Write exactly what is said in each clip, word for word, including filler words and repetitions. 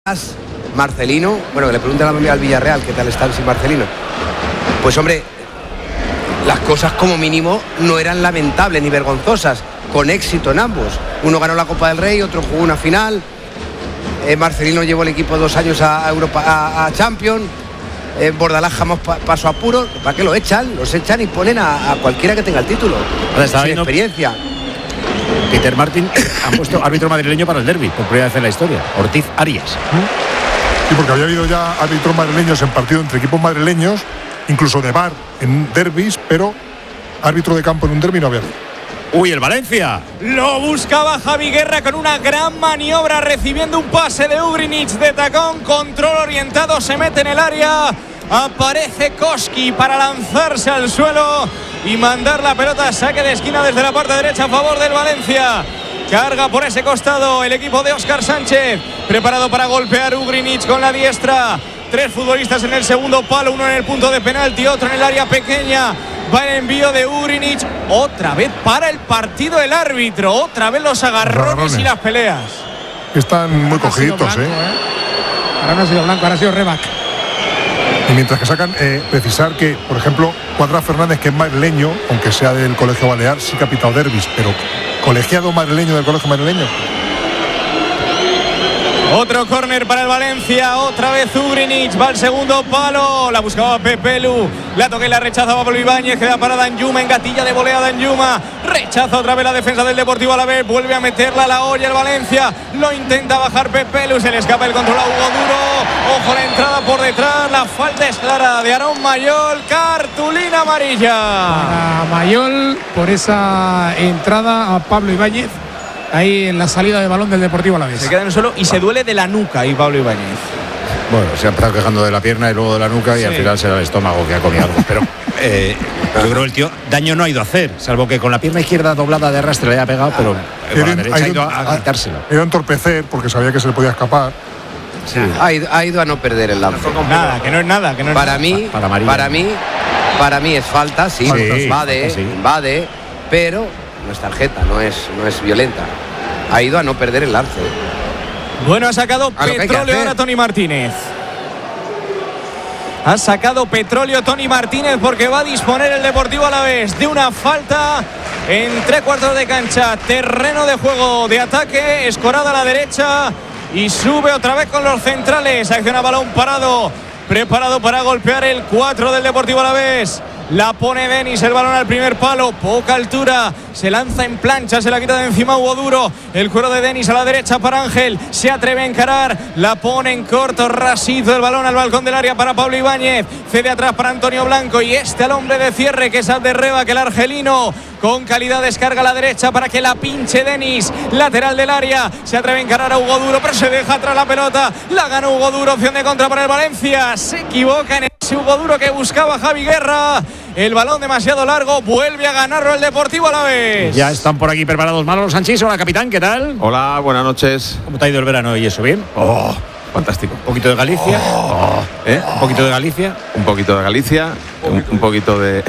Marcelino, bueno, que le pregunta a la al Villarreal qué tal están sin Marcelino. Pues hombre, las cosas como mínimo no eran lamentables ni vergonzosas, con éxito en ambos. Uno ganó la Copa del Rey, otro jugó una final. Eh, Marcelino llevó el equipo dos años a Europa, a, a Champions. Eh, Bordalás jamás pa, pasó apuros. ¿Para qué lo echan? Los echan y ponen a, a cualquiera que tenga el título. Ahora está sin viendo experiencia. Peter Martin ha puesto árbitro madrileño para el derbi por primera vez en la historia. Ortiz Arias. Sí, porque había habido ya árbitros madrileños en partido entre equipos madrileños, incluso de V A R en derbis, pero árbitro de campo en un derbi no había habido. Uy, el Valencia. Lo buscaba Javi Guerra con una gran maniobra, recibiendo un pase de Ugrinic de tacón, control orientado, se mete en el área, aparece Koski para lanzarse al suelo y mandar la pelota a saque de esquina desde la parte derecha a favor del Valencia. Carga por ese costado el equipo de Óscar Sánchez, preparado para golpear Ugrinic con la diestra. Tres futbolistas en el segundo palo, uno en el punto de penalti, otro en el área pequeña. Va el envío de Ugrinic, otra vez para el partido el árbitro, otra vez los agarrones, los agarrones. y las peleas. Están muy cogiditos, blanco, ¿eh? ¿eh? Ahora no ha sido blanco, ahora ha sido Rebac. Y mientras que sacan, eh, precisar que, por ejemplo, Cuadra Fernández, que es madrileño, aunque sea del Colegio Balear, sí que ha pitado derbis, pero colegiado madrileño del Colegio Madrileño. Otro córner para el Valencia, otra vez Ugrinic, va al segundo palo, la buscaba Pepelu, la toque y la rechaza Pablo Ibáñez, queda para Danjuma, en gatilla de volea Danjuma, rechaza otra vez la defensa del Deportivo Alavés, vuelve a meterla a la olla el Valencia, lo intenta bajar Pepelu, se le escapa el control a Hugo Duro, ojo la entrada por detrás, la falta es clara de Aarón Mayol, cartulina amarilla. Para Mayol por esa entrada a Pablo Ibáñez. Ahí en la salida de balón del Deportivo Alavés. Se queda en el suelo y se duele de la nuca y Pablo Ibáñez. Bueno, se ha empezado quejando de la pierna y luego de la nuca y sí. Al final será el estómago que ha comido algo. Pero eh, yo creo que el tío daño no ha ido a hacer, salvo que con la pierna izquierda doblada de arrastre le haya pegado, pero ah, con la derecha ha ido a, a quitársela. Ha ido a entorpecer porque sabía que se le podía escapar. Sí. Ha, ido, ha ido a no perder el lance. Nada, que no es nada. Que no es para, nada. Mí, para, para, para mí, para mí es falta, sí, sí invade, sí. invade, pero no es tarjeta, no es, no es violenta. Ha ido a no perder el lance. Bueno, ha sacado a petróleo ahora Tony Martínez. Ha sacado petróleo Tony Martínez porque va a disponer el Deportivo Alavés de una falta en tres cuartos de cancha. Terreno de juego de ataque, escorada a la derecha y sube otra vez con los centrales. Acciona balón parado, preparado para golpear el cuatro del Deportivo Alavés. La pone Denis, el balón al primer palo, poca altura, se lanza en plancha, se la quita de encima Hugo Duro, el cuero de Denis a la derecha para Ángel, se atreve a encarar, la pone en corto, rasizo el balón al balcón del área para Pablo Ibáñez, cede atrás para Antonio Blanco y este al hombre de cierre que es Abderreba, que el argelino con calidad descarga a la derecha para que la pinche Denis, lateral del área, se atreve a encarar a Hugo Duro, pero se deja atrás la pelota, la gana Hugo Duro, opción de contra para el Valencia, se equivoca en ese Hugo Duro que buscaba Javi Guerra. El balón demasiado largo, vuelve a ganarlo el Deportivo Alavés. Ya están por aquí preparados Manolo Sanchís. Hola, capitán, ¿qué tal? Hola, buenas noches. ¿Cómo te ha ido el verano y eso, bien? Oh, fantástico. ¿Un poquito de Galicia? Oh, ¿Eh? ¿Un poquito de Galicia? Un poquito de Galicia, un, un poquito de...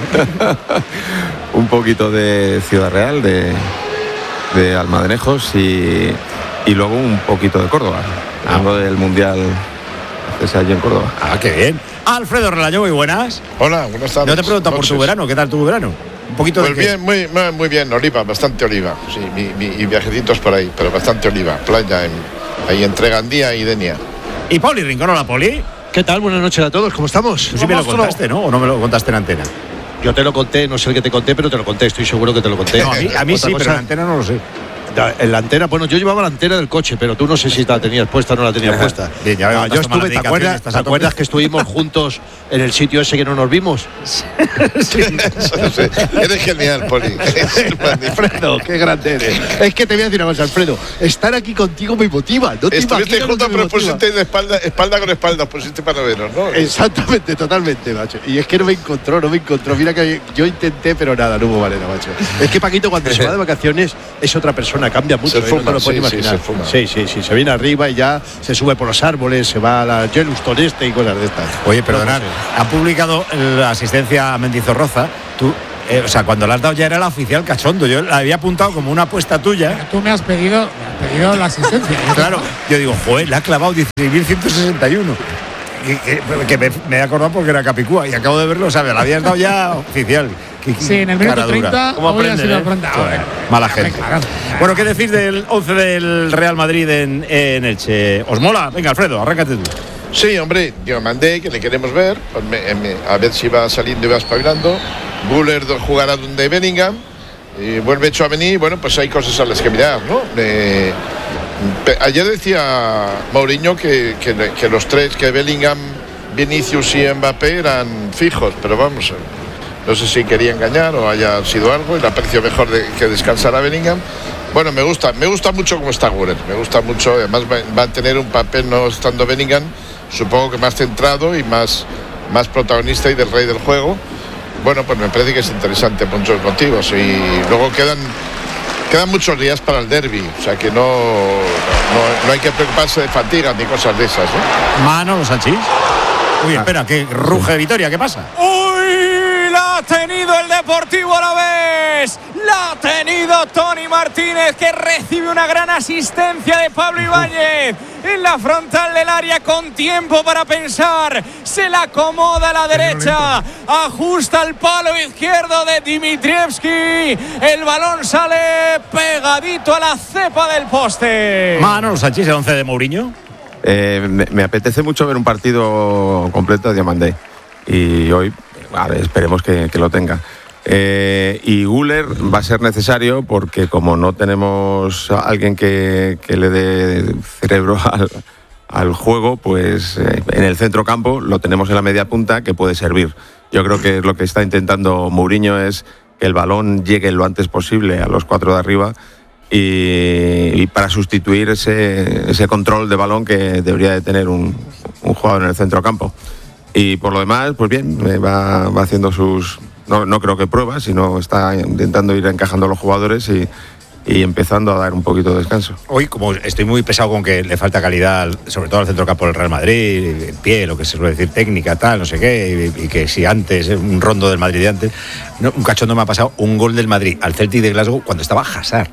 un poquito de Ciudad Real, de, de Almadenejos y, y luego un poquito de Córdoba. Ah. Algo del Mundial ese allí en Córdoba. Ah, qué bien. Alfredo Relaño, muy buenas. Hola, buenas tardes. Yo te pregunto por tu verano, ¿qué tal tu verano? Un poquito pues de bien, muy, muy bien, oliva, bastante oliva. Sí, mi, mi, y viajecitos por ahí, pero bastante oliva. Playa en, ahí entre Gandía y Denia. ¿Y Poli Rincón? Hola, Poli. ¿Qué tal? Buenas noches a todos, ¿cómo estamos? Tú sí me lo contaste, ¿no? ¿O no me lo contaste en antena? Yo te lo conté, no sé el que te conté, pero te lo conté, estoy seguro que te lo conté. No, a mí, a mí sí, cosa, pero en antena no lo sé. En la antena, bueno, yo llevaba la antena del coche, pero tú no sé si la tenías puesta o no la tenías puesta. Bien, ya no, yo estuve, ¿te acuerdas, ¿te acuerdas que estuvimos juntos en el sitio ese que no nos vimos? Sí. Eso, sí. Eres genial, Poli. Alfredo, qué grande eres. Es que te voy a decir una cosa, Alfredo. Estar aquí contigo me motiva. No te Estuviste juntos, pero pusiste de espalda, espalda con espalda, pusiste para veros, ¿no? Exactamente, totalmente, macho. Y es que no me encontró, no me encontró. Mira que yo intenté, pero nada, no hubo manera, macho. Es que Paquito, cuando se va de vacaciones, es otra persona, cambia mucho. Se fuma, no lo puedes sí, imaginar. Sí, se fuma. sí, sí, sí, se viene arriba y ya se sube por los árboles, se va a la Yellowstone este y cosas de estas. Oye, perdonad, no, no sé. Ha publicado la asistencia a Mendizorroza. Tú eh, o sea, cuando la has dado ya era la oficial cachondo. Yo la había apuntado como una apuesta tuya. Pero tú me has pedido, me has pedido la asistencia. Claro, yo digo, joder, le ha clavado dieciséis mil ciento sesenta y uno. Que, que, que me, me he acordado porque era Capicúa y acabo de verlo, ¿sabes? La habías dado ya oficial. Que, sí, en el minuto treinta. ¿Cómo aprende, eh? Mala gente. Bueno, ¿qué decir del once del Real Madrid en, en Elche? ¿Os mola? Venga, Alfredo, arráncate tú. Sí, hombre, yo mandé que le queremos ver, pues me, me, a ver si va saliendo y va espabilando. Guller jugará donde Bellingham y vuelve hecho a venir. Bueno, pues hay cosas a las que mirar, ¿no? Eh, ayer decía Mourinho que, que, que los tres, que Bellingham, Vinicius y Mbappé eran fijos, pero vamos, no sé si quería engañar o haya sido algo y le ha parecido mejor de, que descansara Bellingham. Bueno, me gusta, me gusta mucho cómo está Guller, me gusta mucho, además va, va a tener un papel no estando Bellingham, supongo que más centrado y más, más protagonista y del rey del juego. Bueno, pues me parece que es interesante por muchos motivos y luego quedan quedan muchos días para el derbi, o sea que no, no, no hay que preocuparse de fatiga ni cosas de esas, ¿eh? Mano, Sanchís. Uy, espera, que ruge Vitoria, ¿qué pasa? ¡Uy! La ha tenido el Deportivo Alavés. La ha tenido Tony Martínez, que recibe una gran asistencia de Pablo Ibáñez en la frontal del área con tiempo para pensar. Se la acomoda a la derecha, ajusta el palo izquierdo de Dimitrievski. El balón sale pegadito a la cepa del poste. Mano, Sanchís, el once de Mourinho. Eh, me, me apetece mucho ver un partido completo de Diamandé y hoy, a ver, esperemos que, que lo tenga. Eh, y Guller va a ser necesario porque como no tenemos a alguien que, que le dé cerebro al, al juego, pues eh, en el centro campo lo tenemos en la media punta que puede servir. Yo creo que lo que está intentando Mourinho es que el balón llegue lo antes posible a los cuatro de arriba y, y para sustituir ese, ese control de balón que debería de tener un, un jugador en el centro campo. Y por lo demás, pues bien, va, va haciendo sus... No, no creo que pruebas, sino está intentando ir encajando a los jugadores y, y empezando a dar un poquito de descanso. Hoy, como estoy muy pesado con que le falta calidad, sobre todo al centrocampo del Real Madrid, en pie, lo que se suele decir, técnica, tal, no sé qué, y, y que si antes, un rondo del Madrid de antes, no, un cachondo me ha pasado un gol del Madrid al Celtic de Glasgow cuando estaba Hazard.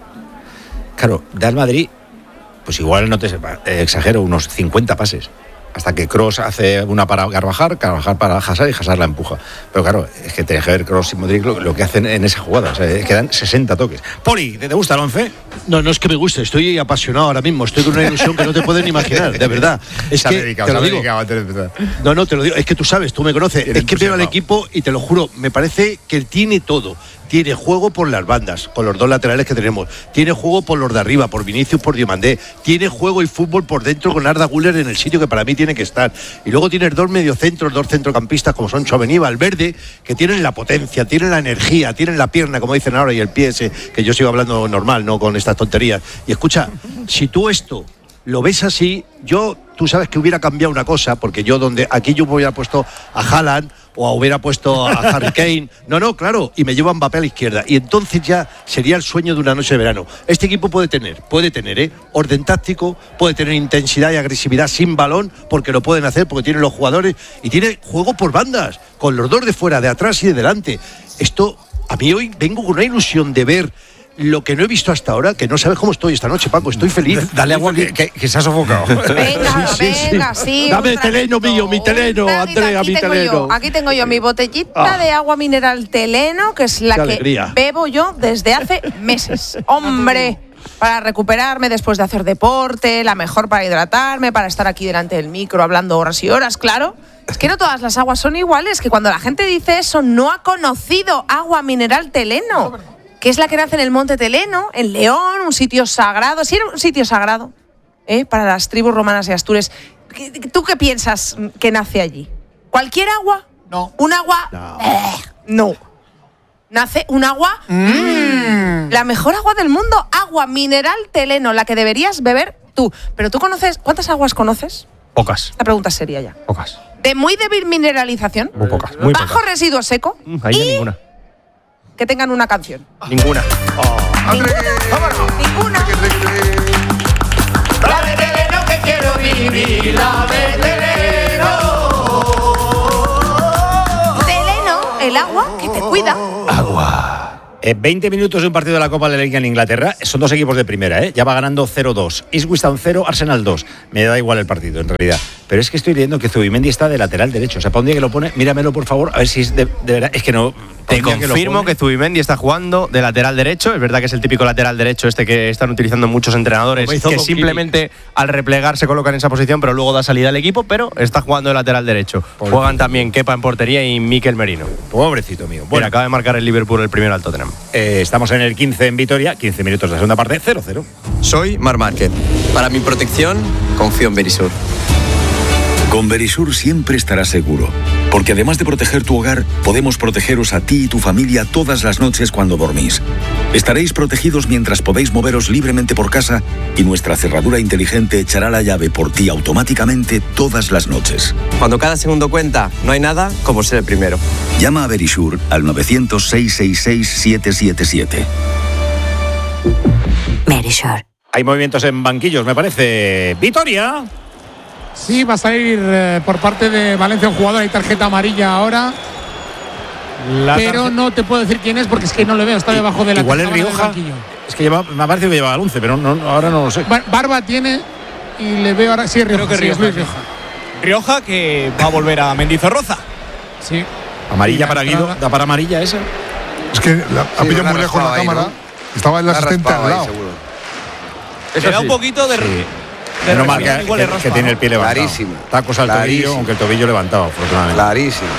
Claro, da al Madrid, pues igual no te sepa, eh, exagero, unos cincuenta pases. Hasta que Kroos hace una para Carvajal, Carvajal para Hazard y Hazard la empuja. Pero claro, es que tenés que ver Kroos y Modric lo, lo que hacen en esa jugada. O sea, quedan sesenta toques. Poli, ¿te, te gusta el once? No, no es que me guste, estoy apasionado ahora mismo. Estoy con una ilusión que no te pueden imaginar, de verdad. Es que, dedicado, te lo digo. Dedicado, no, no, te lo digo. Es que tú sabes, tú me conoces. Es que veo al equipo y te lo juro, me parece que tiene todo. Tiene juego por las bandas, con los dos laterales que tenemos. Tiene juego por los de arriba, por Vinicius, por Diomandé. Tiene juego y fútbol por dentro con Arda Güler en el sitio que para mí tiene que estar. Y luego tienes dos mediocentros, dos centrocampistas como son Tchouaméni y Valverde, que tienen la potencia, tienen la energía, tienen la pierna, como dicen ahora, y el pie ese, que yo sigo hablando normal, no con estas tonterías. Y escucha, si tú esto lo ves así, yo, tú sabes que hubiera cambiado una cosa, porque yo donde aquí yo hubiera puesto a Haaland o hubiera puesto a Harry Kane, no, no, claro, y me llevo a Mbappé a la izquierda, y entonces ya sería el sueño de una noche de verano. Este equipo puede tener, puede tener, ¿eh? orden táctico, puede tener intensidad y agresividad sin balón, porque lo pueden hacer, porque tienen los jugadores, y tiene juego por bandas, con los dos de fuera, de atrás y de delante. Esto, a mí hoy vengo con una ilusión de ver lo que no he visto hasta ahora, que no sabes cómo estoy esta noche, Paco, estoy feliz. Dale agua que, que, que se ha sofocado. Venga, sí, sí, venga, sí. sí Dame el teleno mío, mi teleno, Andrea, mi teleno. Yo, aquí tengo yo mi botellita ah. de agua mineral Teleno, que es la Qué que alegría. bebo yo desde hace meses. Hombre, para recuperarme después de hacer deporte, la mejor para hidratarme, para estar aquí delante del micro hablando horas y horas, claro. Es que no todas las aguas son iguales, que cuando la gente dice eso no ha conocido agua mineral Teleno, que es la que nace en el Monte Teleno, en León, un sitio sagrado. Sí, era un sitio sagrado, ¿eh? Para las tribus romanas y astures. ¿Tú qué piensas que nace allí? ¿Cualquier agua? No. ¿Un agua? No. Eh, no. Nace un agua, mm. la mejor agua del mundo, agua mineral Teleno, la que deberías beber tú. Pero tú conoces, ¿cuántas aguas conoces? Pocas. La pregunta sería ya. Pocas. De muy débil mineralización. Muy pocas. Muy bajo pocas. residuo seco. Mm, ahí no y ninguna. Que tengan una canción. Ninguna. Oh. Ninguna. Ninguna. La de Teleno que quiero vivir, la de Teleno. Teleno, el agua que te cuida. Agua Eh, veinte minutos de un partido de la Copa de la Liga en Inglaterra. Son dos equipos de primera, ¿eh? Ya va ganando cero dos. Ipswich Town cero, Arsenal dos. Me da igual el partido, en realidad. Pero es que estoy leyendo que Zubimendi está de lateral derecho. O sea, para un día que lo pone, míramelo, por favor, a ver si es de, de verdad. Es que no... Te confirmo que, que Zubimendi está jugando de lateral derecho. Es verdad que es el típico lateral derecho este que están utilizando muchos entrenadores, que simplemente al replegar se colocan en esa posición, pero luego da salida al equipo, pero está jugando de lateral derecho. Pobrecito. Juegan también Kepa en portería y Mikel Merino. Pobrecito mío. Bueno, Mira, acaba de marcar el Liverpool el primero al Tottenham. Eh, estamos en el quince en Vitoria, quince minutos de la segunda parte, cero cero. Soy Mar Márquez. Para mi protección, confío en Verisur. Con Verisur siempre estarás seguro, porque además de proteger tu hogar, podemos protegeros a ti y tu familia todas las noches cuando dormís. Estaréis protegidos mientras podéis moveros libremente por casa y nuestra cerradura inteligente echará la llave por ti automáticamente todas las noches. Cuando cada segundo cuenta, no hay nada como ser el primero. Llama a Verisur al nueve cero cero, seis seis seis, siete siete siete. Verisur. Hay movimientos en banquillos, me parece. ¡Vitoria! Sí, va a salir eh, por parte de Valencia un jugador, hay tarjeta amarilla ahora. La pero tarjeta... no te puedo decir quién es porque es que no le veo, está debajo de la Igual es Rioja. Es que lleva, me ha parecido que llevaba el once, pero no, ahora no lo sé. Barba tiene y le veo ahora. Sí, Rioja. Creo que sí, Rioja, Luis Rioja. Rioja que va a volver a Mendizorroza. Sí. Amarilla para Guido, ¿da para amarilla esa? Es que la, ha sí, pillado muy lejos la ahí, cámara. ¿No? Estaba el asistente al lado. Ahí, le da sí. un poquito de. Sí. No marca que, que, raspa, que tiene el pie levantado. Clarísimo. Tacos al Clarísimo. tobillo, aunque el tobillo levantado, afortunadamente. Clarísimo.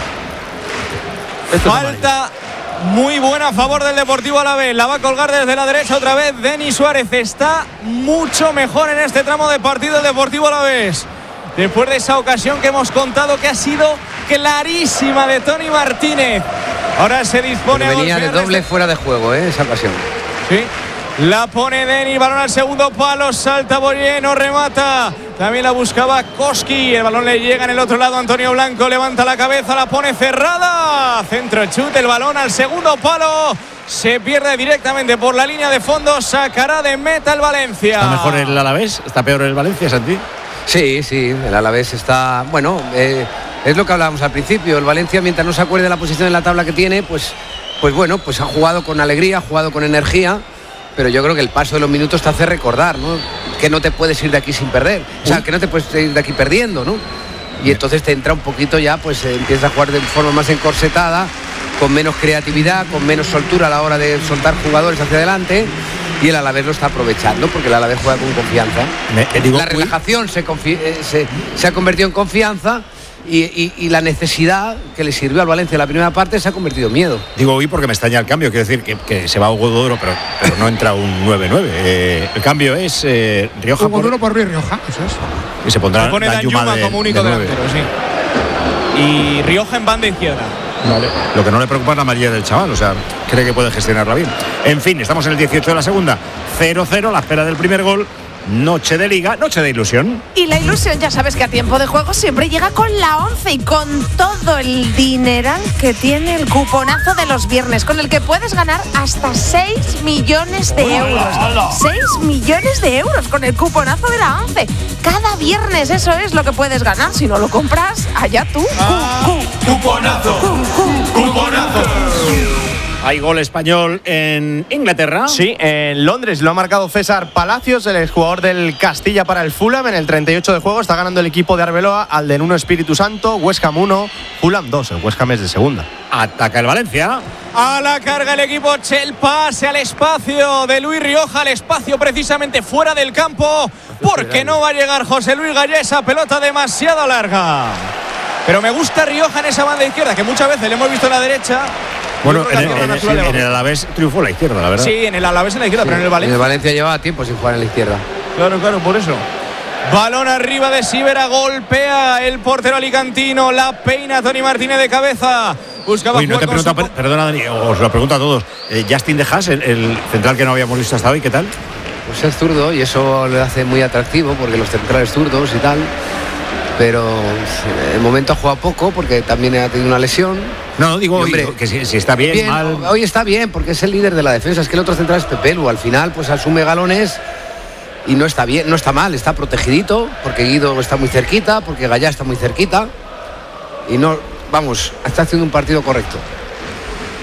Falta muy buena a favor del Deportivo Alavés. La va a colgar desde la derecha otra vez Denis Suárez. Está mucho mejor en este tramo de partido el Deportivo Alavés. Después de esa ocasión que hemos contado que ha sido clarísima de Tony Martínez. Ahora se dispone Pero a venía de doble este... fuera de juego, ¿eh? Esa ocasión. Sí. La pone Denis, balón al segundo palo, salta Boyer, no remata. También la buscaba Koski, el balón le llega en el otro lado, Antonio Blanco levanta la cabeza, la pone cerrada. Centro chute, el balón al segundo palo. Se pierde directamente por la línea de fondo, sacará de meta el Valencia. ¿Está mejor el Alavés? ¿Está peor el Valencia, Santi? Sí, sí, el Alavés está... Bueno, eh, es lo que hablábamos al principio. El Valencia, mientras no se acuerde de la posición en la tabla que tiene, pues, pues bueno, pues ha jugado con alegría, ha jugado con energía. Pero yo creo que el paso de los minutos te hace recordar, ¿no? Que no te puedes ir de aquí sin perder. O sea, que no te puedes ir de aquí perdiendo, ¿no? Y entonces te entra un poquito ya, pues eh, empiezas a jugar de forma más encorsetada, con menos creatividad, con menos soltura a la hora de soltar jugadores hacia adelante. Y el Alavés lo está aprovechando porque el Alavés juega con confianza. Me, digo, la relajación se, confi- eh, se, se ha convertido en confianza. Y, y, y la necesidad que le sirvió al Valencia en la primera parte se ha convertido en miedo. Digo hoy porque me extraña el cambio, quiero decir que, que se va Hugo Duro, pero, pero no entra un nueve nueve. Eh, el cambio es eh, Rioja Hugo por... Duro por Luis Rioja, eso es. Y se pondrá se pone Danjuma de, como único de delantero, sí. Y Rioja en banda izquierda. Vale. Lo que no le preocupa es la amarilla del chaval, o sea, cree que puede gestionarla bien. En fin, estamos en el dieciocho de la segunda, cero cero, la espera del primer gol. Noche de liga, noche de ilusión. Y la ilusión, ya sabes que a tiempo de juego siempre llega con la once y con todo el dineral que tiene el cuponazo de los viernes, con el que puedes ganar hasta seis millones de euros. seis millones de euros con el cuponazo de la once. Cada viernes eso es lo que puedes ganar. Si no lo compras, allá tú. Ah, cu, cu, cuponazo. Cu, cu, cuponazo. Hay gol español en Inglaterra. Sí, en Londres lo ha marcado César Palacios, el exjugador del Castilla para el Fulham. En el treinta y ocho de juego está ganando el equipo de Arbeloa al de uno Espíritu Santo, West Ham uno, Fulham dos. El West Ham es de segunda. Ataca el Valencia. A la carga el equipo Chel, pase al espacio de Luis Rioja, al espacio precisamente fuera del campo, porque no va a llegar José Luis Gallesa, pelota demasiado larga. Pero me gusta Rioja en esa banda izquierda, que muchas veces le hemos visto en la derecha. Bueno, en, en, en, en, en el Alavés triunfó la izquierda, la verdad. Sí, en el Alavés en la izquierda, sí, pero en el Valencia. En el Valencia llevaba tiempo sin jugar en la izquierda. Claro, claro, por eso. Balón arriba de Sivera, golpea el portero alicantino, la peina Tony Martínez de cabeza. Buscaba Uy, no te pregunta, su... perdona, Dani, os lo pregunto a todos. Eh, Justin De Haas, el, el central que no habíamos visto hasta hoy, ¿qué tal? Pues es zurdo y eso le hace muy atractivo porque los centrales zurdos y tal. Pero el momento ha jugado poco porque también ha tenido una lesión. No, no digo, hombre, que si, si está bien, bien, mal. Hoy está bien porque es el líder de la defensa. Es que el otro central es Pepelu. Al final, pues asume galones y no está bien, no está mal, está protegidito porque Guido está muy cerquita, porque Gallá está muy cerquita y no, vamos, está haciendo un partido correcto.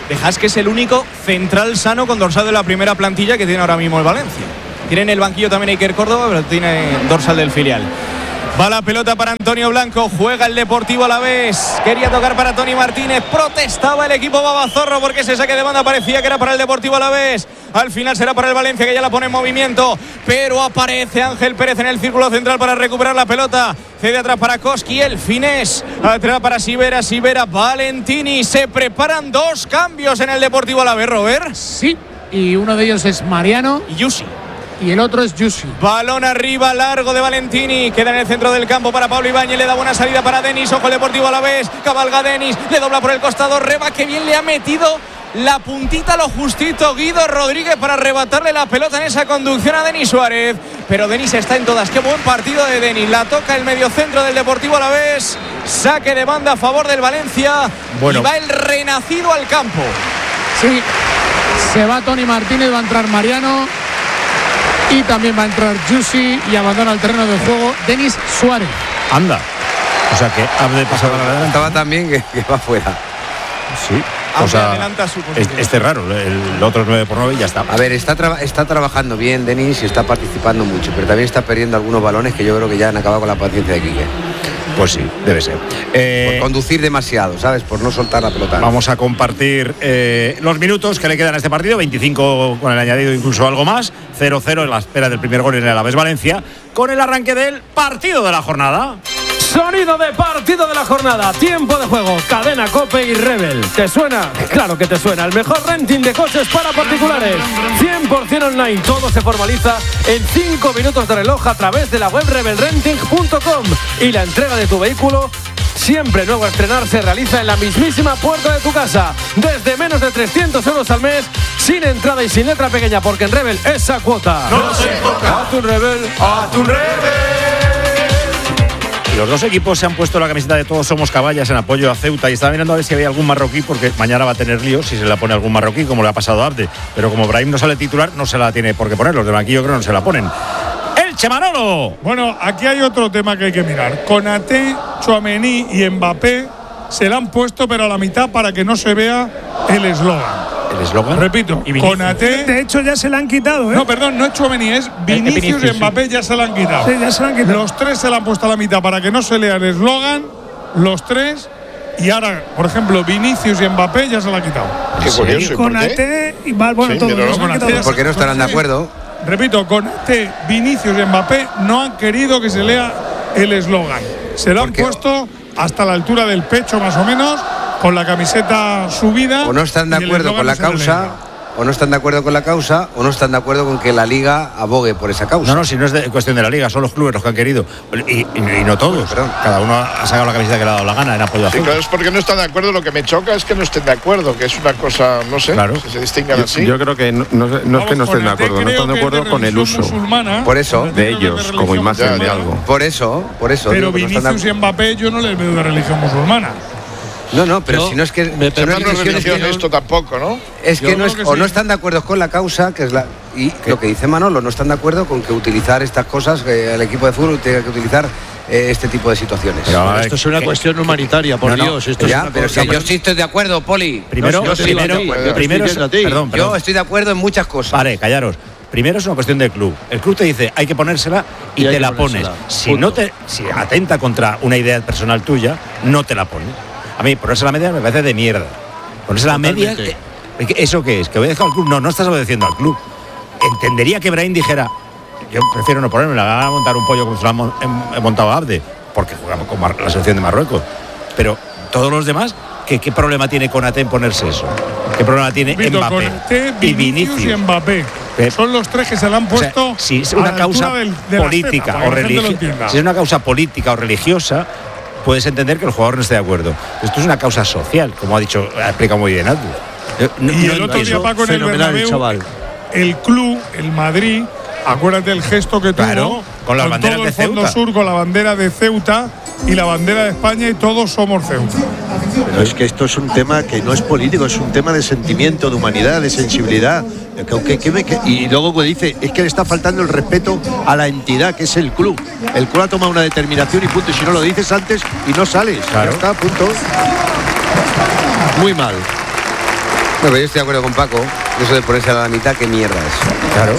Dejas que es el único central sano con dorsal de la primera plantilla que tiene ahora mismo el Valencia. Tiene en el banquillo también Iker Córdoba, pero tiene dorsal del filial. Va la pelota para Antonio Blanco, juega el Deportivo Alavés, quería tocar para Toni Martínez, protestaba el equipo babazorro porque ese saque de banda parecía que era para el Deportivo Alavés. Al final será para el Valencia, que ya la pone en movimiento, pero aparece Ángel Pérez en el círculo central para recuperar la pelota. Cede atrás para Koski, el finés, atrás para Sivera, Sivera, Valentini. Se preparan dos cambios en el Deportivo Alavés, Robert. Sí, y uno de ellos es Mariano y Yusi. Y el otro es Yusi. Balón arriba, largo de Valentini. Queda en el centro del campo para Pablo Ibáñez. Le da buena salida para Denis. Ojo el Deportivo Alavés. Cabalga Denis. Le dobla por el costado. Reba, que bien le ha metido la puntita, lo justito, Guido Rodríguez, para arrebatarle la pelota en esa conducción a Denis Suárez. Pero Denis está en todas. Qué buen partido de Denis. La toca el mediocentro del Deportivo Alavés. Saque de banda a favor del Valencia. Bueno. Y va el renacido al campo. Sí. Se va Toni Martínez. Va a entrar Mariano. Y también va a entrar Yusi y abandona el terreno de juego Denis Suárez. Anda. O sea que Abde pasaba a la delante. Estaba también que, que va fuera. Sí. O sea, este es raro, el otro es nueve por nueve y ya está. A ver, está, tra está trabajando bien Denis y está participando mucho, pero también está perdiendo algunos balones que yo creo que ya han acabado con la paciencia de Quique. Pues sí, debe ser. Eh, por conducir demasiado, ¿sabes? Por no soltar la pelota. Vamos a compartir eh, los minutos que le quedan a este partido, veinticinco con el añadido, incluso algo más. cero cero en la espera del primer gol en el Alavés Valencia, con el arranque del partido de la jornada. Sonido de partido de la jornada, tiempo de juego, Cadena Cope y Rebel. ¿Te suena? Claro que te suena. El mejor renting de coches para particulares, cien por ciento online. Todo se formaliza en cinco minutos de reloj a través de la web rebel renting punto com. Y la entrega de tu vehículo, siempre nuevo a estrenar, se realiza en la mismísima puerta de tu casa. Desde menos de trescientos euros al mes, sin entrada y sin letra pequeña, porque en Rebel esa cuota no se toca. A tu Rebel, a tu Rebel. Los dos equipos se han puesto la camiseta de Todos Somos Caballas en apoyo a Ceuta y estaba mirando a ver si había algún marroquí, porque mañana va a tener líos si se la pone algún marroquí, como le ha pasado a Abde. Pero como Brahim no sale titular, no se la tiene por qué poner. Los de banquillo creo no se la ponen. ¡Elche, Manolo! Bueno, aquí hay otro tema que hay que mirar. Konaté, Tchouaméni y Mbappé se la han puesto, pero a la mitad para que no se vea el eslogan. ¿El eslogan? Repito, Konaté. De hecho, ya se la han quitado, ¿eh? No, perdón, no es Tchouaméni, es Vinicius, Vinicius y Mbappé, sí. Ya se la han quitado. Sí, ya se la han quitado. Los tres se la han puesto a la mitad para que no se lea el eslogan, los tres. Y ahora, por ejemplo, Vinicius y Mbappé ya se la han quitado. Qué curioso. Konaté y bueno, sí, todos. No, no, ¿por qué no estarán de acuerdo? Repito, Konaté, Vinicius y Mbappé no han querido que se lea el eslogan. Se lo han puesto hasta la altura del pecho, más o menos, con la camiseta subida. O no están de acuerdo con la causa, o no están de acuerdo con la causa, o no están de acuerdo con que la Liga abogue por esa causa. No, no, si no es de cuestión de la Liga, son los clubes los que han querido. Y, y, y no todos. Bueno, cada uno ha sacado la camiseta que le ha dado la gana en apoyo a sí, claro, es porque no están de acuerdo. Lo que me choca es que no estén de acuerdo, que es una cosa, no sé, claro. Si se distingan así. Yo creo que no, no, no es que no estén de acuerdo, no están de acuerdo con el uso por eso de ellos como imagen ya, de algo. Por eso, por eso. Pero digo, Vinicius no y Mbappé yo no les veo de religión musulmana. No, no, pero no, si no es que me no es religión que esto tampoco, ¿no? Es que, no es, que o sí. no están de acuerdo con la causa, que es la y ¿qué? Lo que dice Manolo, no están de acuerdo con que utilizar estas cosas, que el equipo de fútbol tenga que utilizar eh, este tipo de situaciones. Pero, pero esto es una ¿qué? cuestión humanitaria, por no, Dios. No, esto ya, es una pero cosa, si yo sí estoy de acuerdo, Poli. Primero, no, yo primero, primero, primero perdón, perdón. Yo estoy de acuerdo en muchas cosas. Vale, callaros. Primero es una cuestión del club. El club te dice hay que ponérsela y, y te la pones. Si no te, si atenta contra una idea personal tuya, no te la pones. A mí ponerse la media me parece de mierda. Ponerse la media, ¿eso qué es? ¿Que obedezco al club? No, no estás obedeciendo al club. Entendería que Brahim dijera, yo prefiero no ponerme, la gana de montar un pollo como se lo ha montado Abde, porque jugamos con la selección de Marruecos. Pero todos los demás, ¿qué, qué problema tiene Konaté en ponerse eso? ¿Qué problema tiene Vito, Mbappé? Konaté, y Vinicius y Mbappé. ¿Eh? Son los tres que se le han puesto. O sea, si es una causa del, de política cena, o religiosa, si es una causa política o religiosa, puedes entender que el jugador no esté de acuerdo. Esto es una causa social, como ha dicho, ha explicado muy bien Abdu. No, y el no otro día, Paco, en el Bernabéu, chaval. El club, el Madrid, acuérdate el gesto que claro, tuvo con, las con todo el Fondo Ceuta. Sur, con la bandera de Ceuta y la bandera de España, y todos somos Ceuta. Pero es que esto es un tema que no es político, es un tema de sentimiento, de humanidad, de sensibilidad. Que, que, que, y luego dice, es que le está faltando el respeto a la entidad, que es el club. El club ha tomado una determinación y punto. Y si no lo dices antes y no sales, claro. Ya está, punto. Muy mal. Bueno, yo estoy de acuerdo con Paco. Eso de ponerse a la mitad, qué mierda es. Claro.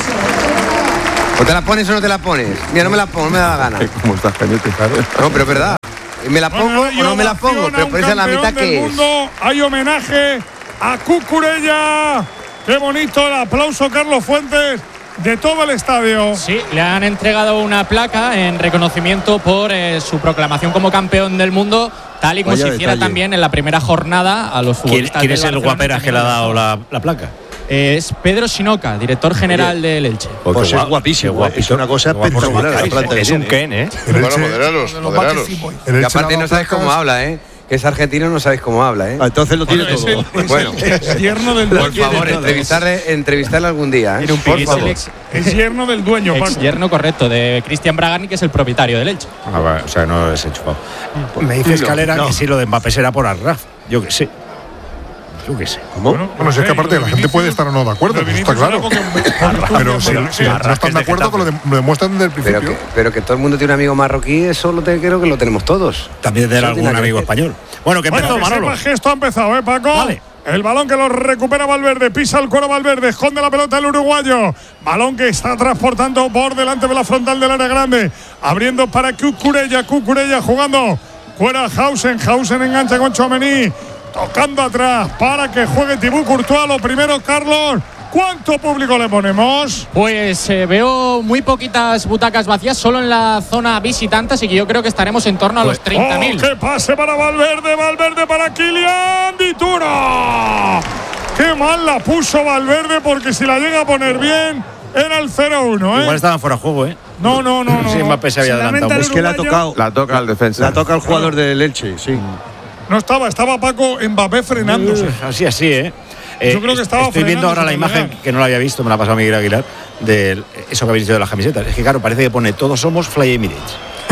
O te la pones o no te la pones. Mira, no me la pongo, no me da la gana. ¿Cómo estás, Cañete? Claro. No, pero es verdad. ¿Me la pongo bueno, o no me la pongo? Pero ponerse a la mitad, ¿qué es? Hay homenaje a Cucurella. Qué bonito el aplauso, Carlos Fuentes, de todo el estadio. Sí, le han entregado una placa en reconocimiento por eh, su proclamación como campeón del mundo, tal y como Vaya se hiciera detalle. También en la primera jornada a los futbolistas. ¿Quién, quién es el guaperas que le ha dado la, la placa? Eh, es Pedro Sinoca, director general Oye, del Elche. Pues, pues es guapísimo, guapísimo, es una cosa espectacular. Es, es un Ken, ¿eh? Bueno, moderaros, moderaros. Y aparte no sabes cómo habla, ¿eh? Que es argentino, no sabéis cómo habla, ¿eh? Ah, entonces lo tiene bueno, todo. Es el, bueno, es yerno del por favor, entrevistarle, entrevistarle algún día, ¿eh? Un por favor. Ex, es yerno del dueño, Ex yerno correcto, de Cristian Bragani, que es el propietario del Elche. Ah, bueno, o sea, no es enchufado. Me dice Escalera no. que si lo de Mbappé será por Arraf. Yo que sé. Yo qué sé. ¿Cómo? Bueno, bueno, si es que aparte la gente puede estar o no de acuerdo, eso está claro. Pero si, si no están de acuerdo, que lo, de, lo demuestran desde el principio. Pero que, pero que todo el mundo tiene un amigo marroquí, eso lo te, creo que lo tenemos todos. También tener algún amigo español. Bueno, que empezó, bueno, que Manolo. sepas que esto ha empezado, ¿eh, Paco? Vale. El balón que lo recupera Valverde, pisa el cuero Valverde, esconde la pelota el uruguayo. Balón que está transportando por delante de la frontal del área grande. Abriendo para Cucurella, Cucurella jugando. Fuera Hausen, Hausen engancha con Tchouaméni. Tocando atrás para que juegue Thibaut Courtois. Lo primero, Carlos, ¿cuánto público le ponemos? Pues eh, veo muy poquitas butacas vacías, solo en la zona visitante, así que yo creo que estaremos en torno a los treinta mil. Oh, ¡qué pase para Valverde! Valverde para Kylian Dituro. ¡Qué mal la puso Valverde! Porque si la llega a poner bien, era el cero uno, ¿eh? Igual estaban fuera de juego, ¿eh? No, no, no. no sí, Mbappé se había adelantado. Es que la ha tocado. La toca el defensa. La toca el jugador del Elche, sí. No estaba, estaba Paco Mbappé frenándose. Uh, así, así, ¿eh? eh Yo creo que estaba Estoy viendo ahora la imagen, llegar. que no la había visto, me la ha pasado Miguel Aguilar, de eso que habéis dicho de las camisetas. Es que, claro, parece que pone todos somos Fly Emirates.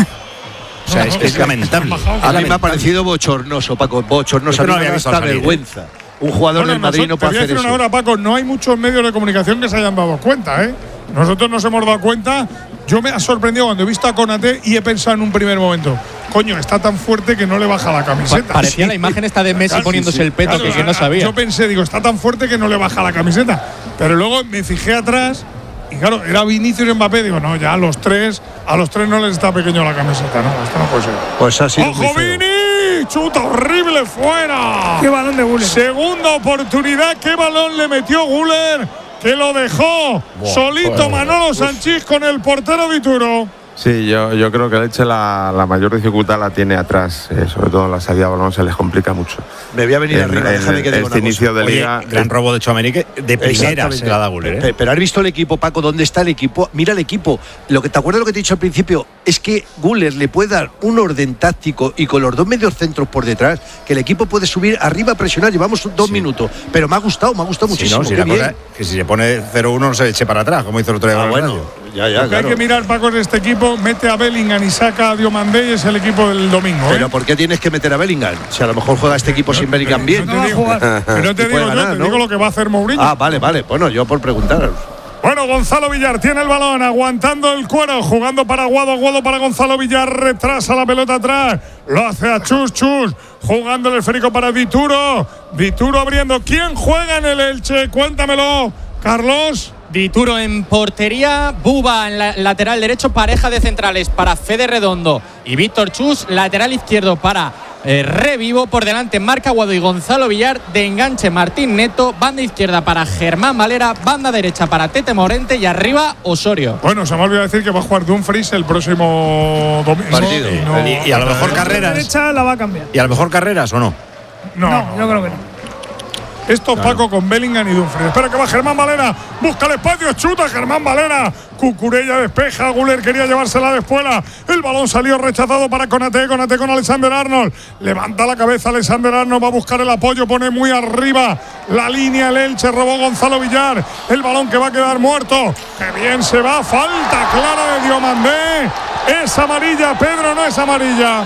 O sea, no, es que es, es lamentable. A mí me ha parecido bochornoso, Paco. Bochornoso. No a mí me da esta vergüenza. Un jugador bueno, del Madrid no puede hacer eso. Una hora, Paco, no hay muchos medios de comunicación que se hayan dado cuenta, ¿eh? Nosotros nos hemos dado cuenta. Yo me ha sorprendido cuando he visto a Konaté y he pensado en un primer momento, coño, está tan fuerte que no le baja la camiseta. Parecía sí. la imagen esta de Messi claro, poniéndose sí, sí. el peto, claro, que, que no sabía. Yo pensé, digo, está tan fuerte que no le baja la camiseta. Pero luego me fijé atrás y claro, era Vinicius y Mbappé. Digo, no, ya a los tres, a los tres no les está pequeño la camiseta. No, esto no puede ser. Pues ha sido ¡ojo, Vini! ¡Chuta horrible fuera! ¡Qué balón de Güler! Segunda oportunidad, ¿qué balón le metió Güler? Que lo dejó Buah, solito joder, Manolo Sanchís con el portero Dituro. Sí, yo, yo creo que el Elche la, la mayor dificultad la tiene atrás, eh, sobre todo en la salida de balón se les complica mucho. Me voy a venir en, arriba, déjame que diga este inicio de liga. Oye, gran robo de Tchouaméni que de primera se la da Güler, ¿eh? Pero has visto el equipo, Paco, ¿dónde está el equipo? Mira el equipo. Lo que te acuerdas de lo que te he dicho al principio es que Güler le puede dar un orden táctico y con los dos medios centros por detrás, que el equipo puede subir arriba a presionar. Llevamos dos sí. minutos, pero me ha gustado, me ha gustado sí, muchísimo. No, si la cosa, que si se pone cero uno no se eche para atrás, como hizo el otro día. Ah, bueno, ya, ya, Lo que claro. hay que mirar, Paco, en este equipo, mete a Bellingham y saca a Diomandé y es el equipo del domingo. ¿eh? Pero ¿por qué tienes que meter a Bellingham? Si a lo mejor juega este equipo no, sin Bellingham bien. No te digo, no te digo yo, ganar, te ¿no? digo lo que va a hacer Mourinho. Ah, vale, vale. Bueno, yo por preguntar. Bueno, Gonzalo Villar tiene el balón, aguantando el cuero, jugando para Aguado, Aguado para Gonzalo Villar, retrasa la pelota atrás, lo hace a Chus Chus, jugando el esférico para Dituro, Dituro abriendo. ¿Quién juega en el Elche? Cuéntamelo, Carlos. Dituro en portería, Buba en la, lateral derecho, pareja de centrales para Fede Redondo y Víctor Chus, lateral izquierdo para eh, Revivo, por delante Marc Aguado y Gonzalo Villar, de enganche Martín Neto, banda izquierda para Germán Valera, banda derecha para Tete Morente y arriba Osorio. Bueno, se me ha olvidado decir que va a jugar Dumfries el próximo domingo. Partido. Y, no, y, y a lo mejor Carreras. La derecha la va a cambiar. ¿Y a lo mejor Carreras o no? No, no, yo creo que no. Esto es Paco con Bellingham y Dumfries. Espera que va Germán Valera. Busca el espacio, chuta Germán Valera. Cucurella despeja. Güler quería llevársela de espuela. El balón salió rechazado para Konaté. Konaté con Alexander Arnold. Levanta la cabeza Alexander Arnold. Va a buscar el apoyo. Pone muy arriba la línea el Elche. Robó Gonzalo Villar. El balón que va a quedar muerto. Que bien se va. Falta clara de Diomandé. Es amarilla, Pedro, no es amarilla.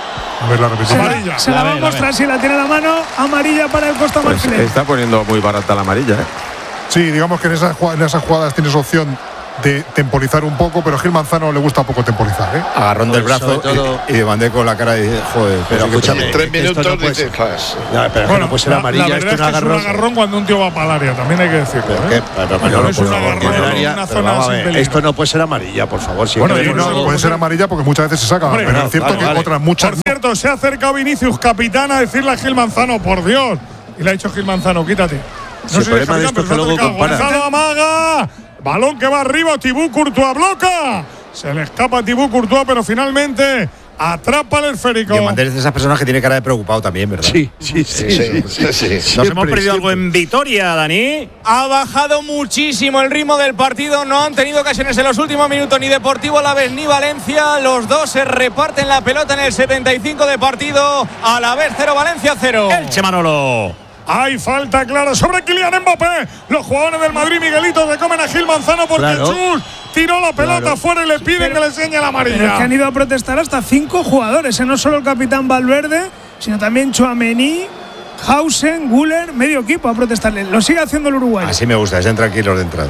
A ver la repetición. Amarilla. Se la, la va a mostrar si la tiene a la mano. Amarilla para el Costa pues Marfil. Está poniendo muy barata la amarilla, ¿eh? Sí, digamos que en esas, en esas jugadas tienes opción de temporizar un poco, pero a Gil Manzano le gusta poco temporizar, ¿eh? Agarrón del brazo todo... y, y mandé con la cara y dije, joder, pero escúchame, tres minutos no dices, ya, pero bueno, no puede ser amarilla, la, la esto es un agarrón. Es un agarrón cuando un tío va para el área, también hay que decirlo. Pero, ¿eh? pero, pero, pero no, es un agarrón en área, una zona vamos, sin peligro. Esto no puede ser amarilla, por favor. Si bueno, no, no puede ser amarilla porque muchas veces se saca, hombre, pero es cierto vale, que vale. otras muchas. Por cierto, se ha acercado Vinicius, capitán, a decirle a Gil Manzano, por Dios. Y le ha dicho Gil Manzano, quítate. No sí, el problema de esto es que luego compara. Gonzalo amaga. Balón que va arriba, Thibaut Courtois bloca. Se le escapa a Thibaut Courtois, pero finalmente atrapa el esférico. Diamandé es de esas personas que tiene cara de preocupado también, ¿verdad? Sí, sí, sí. sí, sí, sí, sí. ¿Nos siempre, hemos perdido siempre. algo en Vitoria, Dani? Ha bajado muchísimo el ritmo del partido. No han tenido ocasiones en los últimos minutos ni Deportivo Alavés ni Valencia. Los dos se reparten la pelota en el setenta y cinco de partido. Alavés cero, Valencia cero. Elche Manolo. Hay falta clara sobre Kylian Mbappé. Los jugadores del Madrid, Miguelito, se comen a Gil Manzano porque claro. Chus tiró la pelota claro. fuera y le piden pero, que le enseñe la amarilla. Pero es que han ido a protestar hasta cinco jugadores, ¿eh? No solo el capitán Valverde, sino también Tchouaméni, Hausen, Güler, medio equipo a protestarle. Lo sigue haciendo el Uruguay. Así me gusta, sean tranquilos de entrada.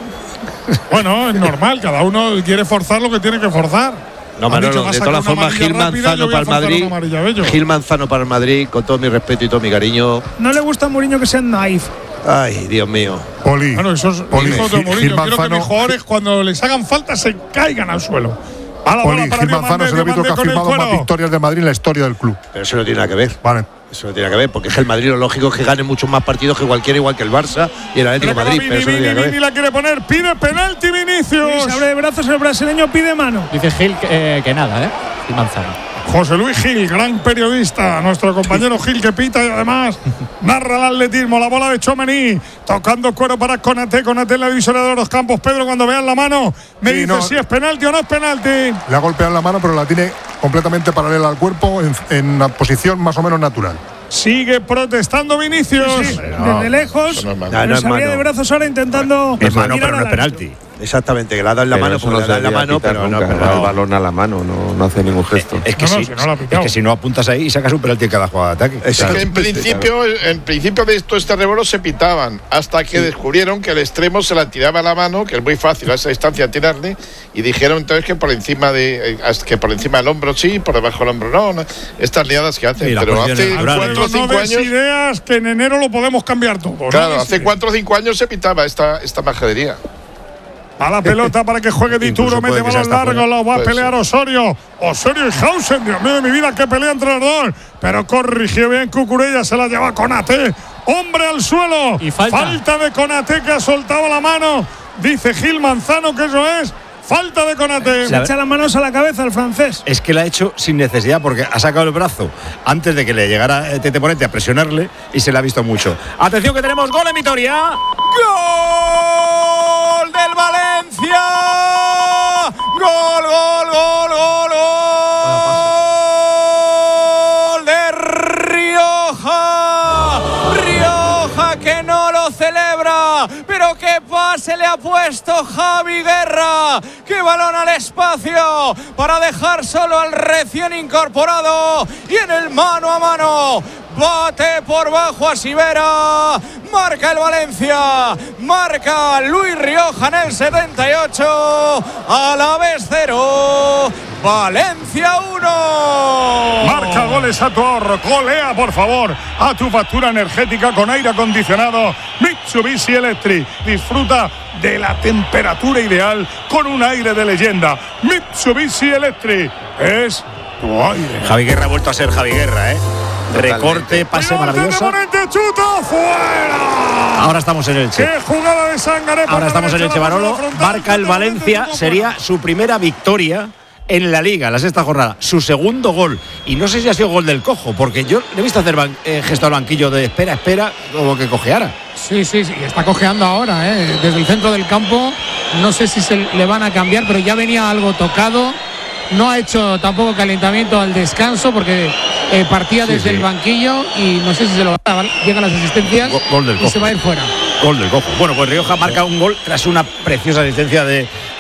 Bueno, es normal, cada uno quiere forzar lo que tiene que forzar. No, Manolo, de todas formas, Gil Manzano para el Madrid. Gil Manzano para el Madrid, con todo mi respeto y todo mi cariño. No le gusta a Mourinho que sean naif. Ay, Dios mío. Poli. Bueno, eso es Poli. Hijo de Mourinho. Quiero que mis jugadores, cuando les hagan falta, se caigan al suelo. A la Poli, Gil Manzano es el árbitro que ha firmado más victorias de Madrid en la historia del club. Pero eso no tiene nada que ver. Vale. Eso no tiene que ver, porque es que el Madrid lo lógico es que gane muchos más partidos que cualquiera, igual que el Barça y el Atlético de Madrid. Vini, pero eso Vini, no tiene que ver. Vini la quiere poner, pide penalti Vinicius. Sí, se abre de brazos, el brasileño pide mano. Dice Gil que, eh, que nada, ¿eh? Y Manzano. José Luis Gil, gran periodista, nuestro compañero Gil que pita y además narra el atletismo, la bola de Tchouaméni, tocando cuero para Konaté, Konaté en la divisoria de los campos. Pedro, cuando vean la mano, me sí, dice no, si es penalti o no es penalti. Le ha golpeado la mano, pero la tiene completamente paralela al cuerpo, en, en una posición más o menos natural. Sigue protestando Vinicius. Sí, sí. No, desde lejos. No, no, no se abría de brazos ahora intentando. Es mano, pero no es penalti. Exactamente, que le ha dado en la pero mano, porque no le ha dado en la mano, pero nunca, no, pero no. El balón a la mano, no, no hace ningún gesto. Es que, no, no, si, si no es que si no apuntas ahí y sacas un penalti en cada jugada de ataque. Es claro. que en principio, en principio de estos terremotos se pitaban, hasta que sí. descubrieron que el extremo se la tiraba a la mano, que es muy fácil a esa distancia tirarle, y dijeron entonces que por encima de que por encima del hombro sí, por debajo del hombro no, no estas liadas que hacen. Pero hace cuatro o cinco años. Ideas que en enero lo podemos cambiar todo. Claro, hace cuatro o cinco años se pitaba esta, esta majadería. A la pelota para que juegue Dituro, mete balón largo, lo va a pelear Osorio. Osorio y Hausen, Dios mío de mi vida, que pelea entre los dos. Pero corrigió bien Cucurella, se la lleva Konaté. Hombre al suelo. Y falta. falta de Konaté que ha soltado la mano. Dice Gil Manzano que eso es. Falta de Konaté. Se echa las manos a la cabeza el francés. Es que la ha hecho sin necesidad porque ha sacado el brazo antes de que le llegara Tete Ponente a presionarle y se le ha visto mucho. Atención que tenemos gol en Vitoria. ¡Gol del Valencia! ¡Gol, gol, gol, gol, gol! ¡De Rioja! ¡Rioja que no lo celebra! ¡Pero qué pase le ha puesto Javi Guerra! ¡Qué balón al espacio! Para dejar solo al recién incorporado. Y en el mano a mano. Bate por bajo a Sivera. Marca el Valencia. Marca Luis Rioja en el setenta y ocho. Alavés cero. Valencia uno. Marca goles a tu ahorro. Golea, por favor, a tu factura energética con aire acondicionado Mitsubishi Electric. Disfruta de la temperatura ideal con un aire de leyenda. Mitsubishi Electric es tu aire. Javi Guerra ha vuelto a ser Javi Guerra, ¿eh? Recorte, pase maravilloso. Chuta, fuera. Ahora estamos en el Che. Qué jugada de Sangaré. Ahora estamos en el Che Manolo. Marca el Valencia. Sería su primera victoria en la Liga, la sexta jornada. Su segundo gol. Y no sé si ha sido gol del cojo, porque yo le he visto hacer ban- eh, gesto al banquillo de espera, espera, como que cojeara. Sí, sí, sí. Está cojeando ahora, ¿eh? Desde el centro del campo. No sé si se le van a cambiar, pero ya venía algo tocado. No ha hecho tampoco calentamiento al descanso porque eh, partía desde sí, sí. el banquillo y no sé si se lo va a dar. Llegan las asistencias gol del y se va a ir fuera. Gol del cojo. Bueno, pues Rioja marca un gol tras una preciosa asistencia de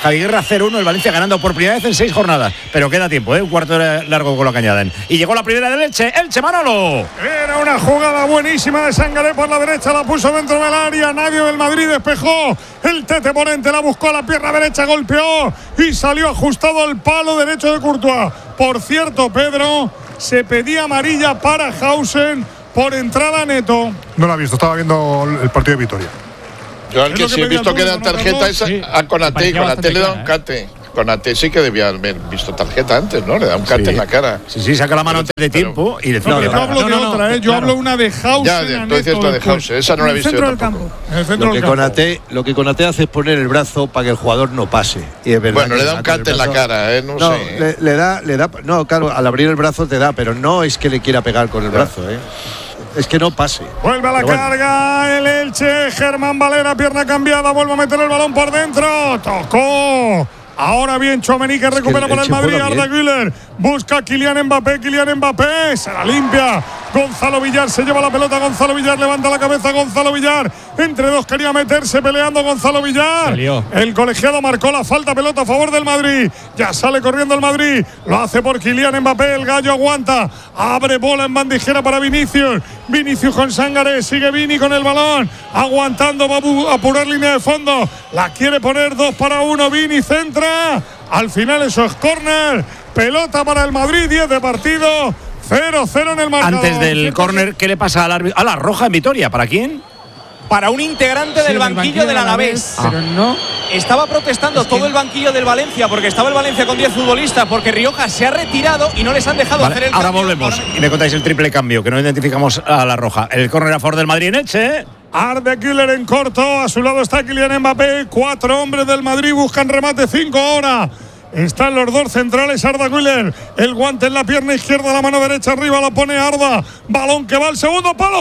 Javi Guerra cero uno, el Valencia ganando por primera vez en seis jornadas. Pero queda tiempo, ¿eh? Un cuarto de largo con lo que añaden. Y llegó la primera del Elche, Elche Manolo. Era una jugada buenísima de Sangaré por la derecha, la puso dentro del área, nadie del Madrid despejó. El Tete Morente la buscó a la pierna derecha, golpeó y salió ajustado al palo derecho de Courtois. Por cierto, Pedro, se pedía amarilla para Hausen por entrada neto. No la he visto, estaba viendo el partido de Vitoria. Yo al que sí he visto que dan tarjeta es a Konaté, y Konaté le da un cante. Konaté sí que debía haber visto tarjeta antes, ¿no? Le da un cante sí. en la cara. Sí, sí, saca la mano antes de tiempo y le no, no, yo hablo no, de no, otra, ¿eh? Yo claro. hablo una de Hausen. Ya, de, tú dices la de Hausen, esa no la he visto yo tampoco. Lo que, Konaté, lo que Konaté hace es poner el brazo para que el jugador no pase. Y es verdad bueno, le da un cante en la cara, ¿eh? No, no sé. Le, le, da, le da. No, claro, al abrir el brazo te da, pero no es que le quiera pegar con el brazo, ¿eh? Es que no pase. Vuelve a la Pero carga bueno. el Elche. Germán Valera, pierna cambiada. Vuelve a meter el balón por dentro. Tocó. Ahora bien, Tchouaméni que recupera es que el, por el Madrid. Arda Güler busca a Kylian Mbappé. Kylian Mbappé se la limpia. Gonzalo Villar se lleva la pelota. Gonzalo Villar levanta la cabeza. Gonzalo Villar entre dos quería meterse peleando. Gonzalo Villar. Salió. El colegiado marcó la falta. Pelota a favor del Madrid. Ya sale corriendo el Madrid. Lo hace por Kylian Mbappé. El gallo aguanta. Abre bola en bandijera para Vinicius. Vinicius con Sangaré. Sigue Vini con el balón. Aguantando. Va a apurar línea de fondo. La quiere poner dos para uno. Vini centra. Al final eso es córner. Pelota para el Madrid. diez de partido. cero cero en el marcador. Antes del córner, ¿qué le pasa al árbitro? A la roja en Vitoria. ¿Para quién? Para un integrante sí, del banquillo, banquillo del Alavés. Ah. Pero no. Estaba protestando es que todo el banquillo del Valencia porque estaba el Valencia con diez futbolistas porque Rioja se ha retirado y no les han dejado vale, hacer el ahora cambio. volvemos ahora... y me contáis el triple cambio que no identificamos a la roja. El córner a favor del Madrid en Elche. Arda Güler en corto. A su lado está Kylian Mbappé. Cuatro hombres del Madrid buscan remate. Cinco ahora. Están los dos centrales. Arda Güler. El guante en la pierna izquierda, la mano derecha arriba. La pone Arda. Balón que va al segundo palo.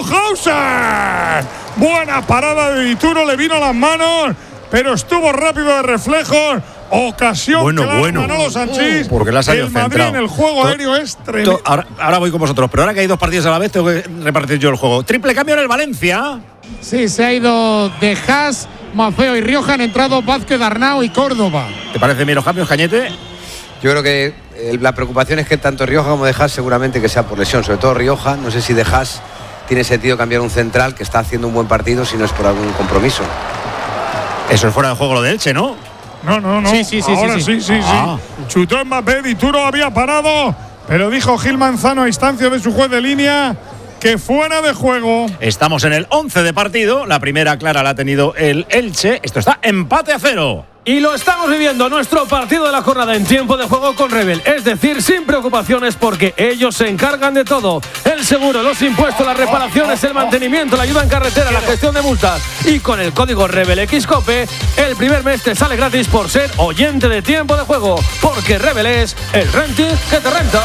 Hausen. Buena parada de Dituro. Le vino a las manos, pero estuvo rápido de reflejos. Ocasión bueno, clara, bueno. Manolo Sanchís. Porque la ha salido el Madrid centrado. En el juego to, aéreo es tremendo. To, ahora, ahora voy con vosotros, pero ahora que hay dos partidos a la vez tengo que repartir yo el juego. Triple cambio en el Valencia. Sí, se ha ido de Haas, Mafeo y Rioja. Han entrado Vázquez, Arnau y Córdoba. ¿Te parece bien los cambios, Cañete? Yo creo que eh, la preocupación es que tanto Rioja como de Haas seguramente que sea por lesión. Sobre todo Rioja. No sé si de Haas tiene sentido cambiar un central que está haciendo un buen partido si no es por algún compromiso. Eso es fuera de juego lo de Elche, ¿no? No, no, no. Sí, sí, sí. Ahora sí, sí, sí, sí. Ah. sí. Chutó Mbappé, Dituro había parado, pero dijo Gil Manzano a instancia de su juez de línea que fuera de juego. Estamos en el once de partido. La primera clara la ha tenido el Elche. Esto está empate a cero. Y lo estamos viviendo, nuestro partido de la jornada en tiempo de juego con Rebel. Es decir, sin preocupaciones porque ellos se encargan de todo. El seguro, los impuestos, las reparaciones, el mantenimiento, la ayuda en carretera, la gestión de multas. Y con el código RebelXCOPE, el primer mes te sale gratis por ser oyente de tiempo de juego. Porque Rebel es el renting que te renta.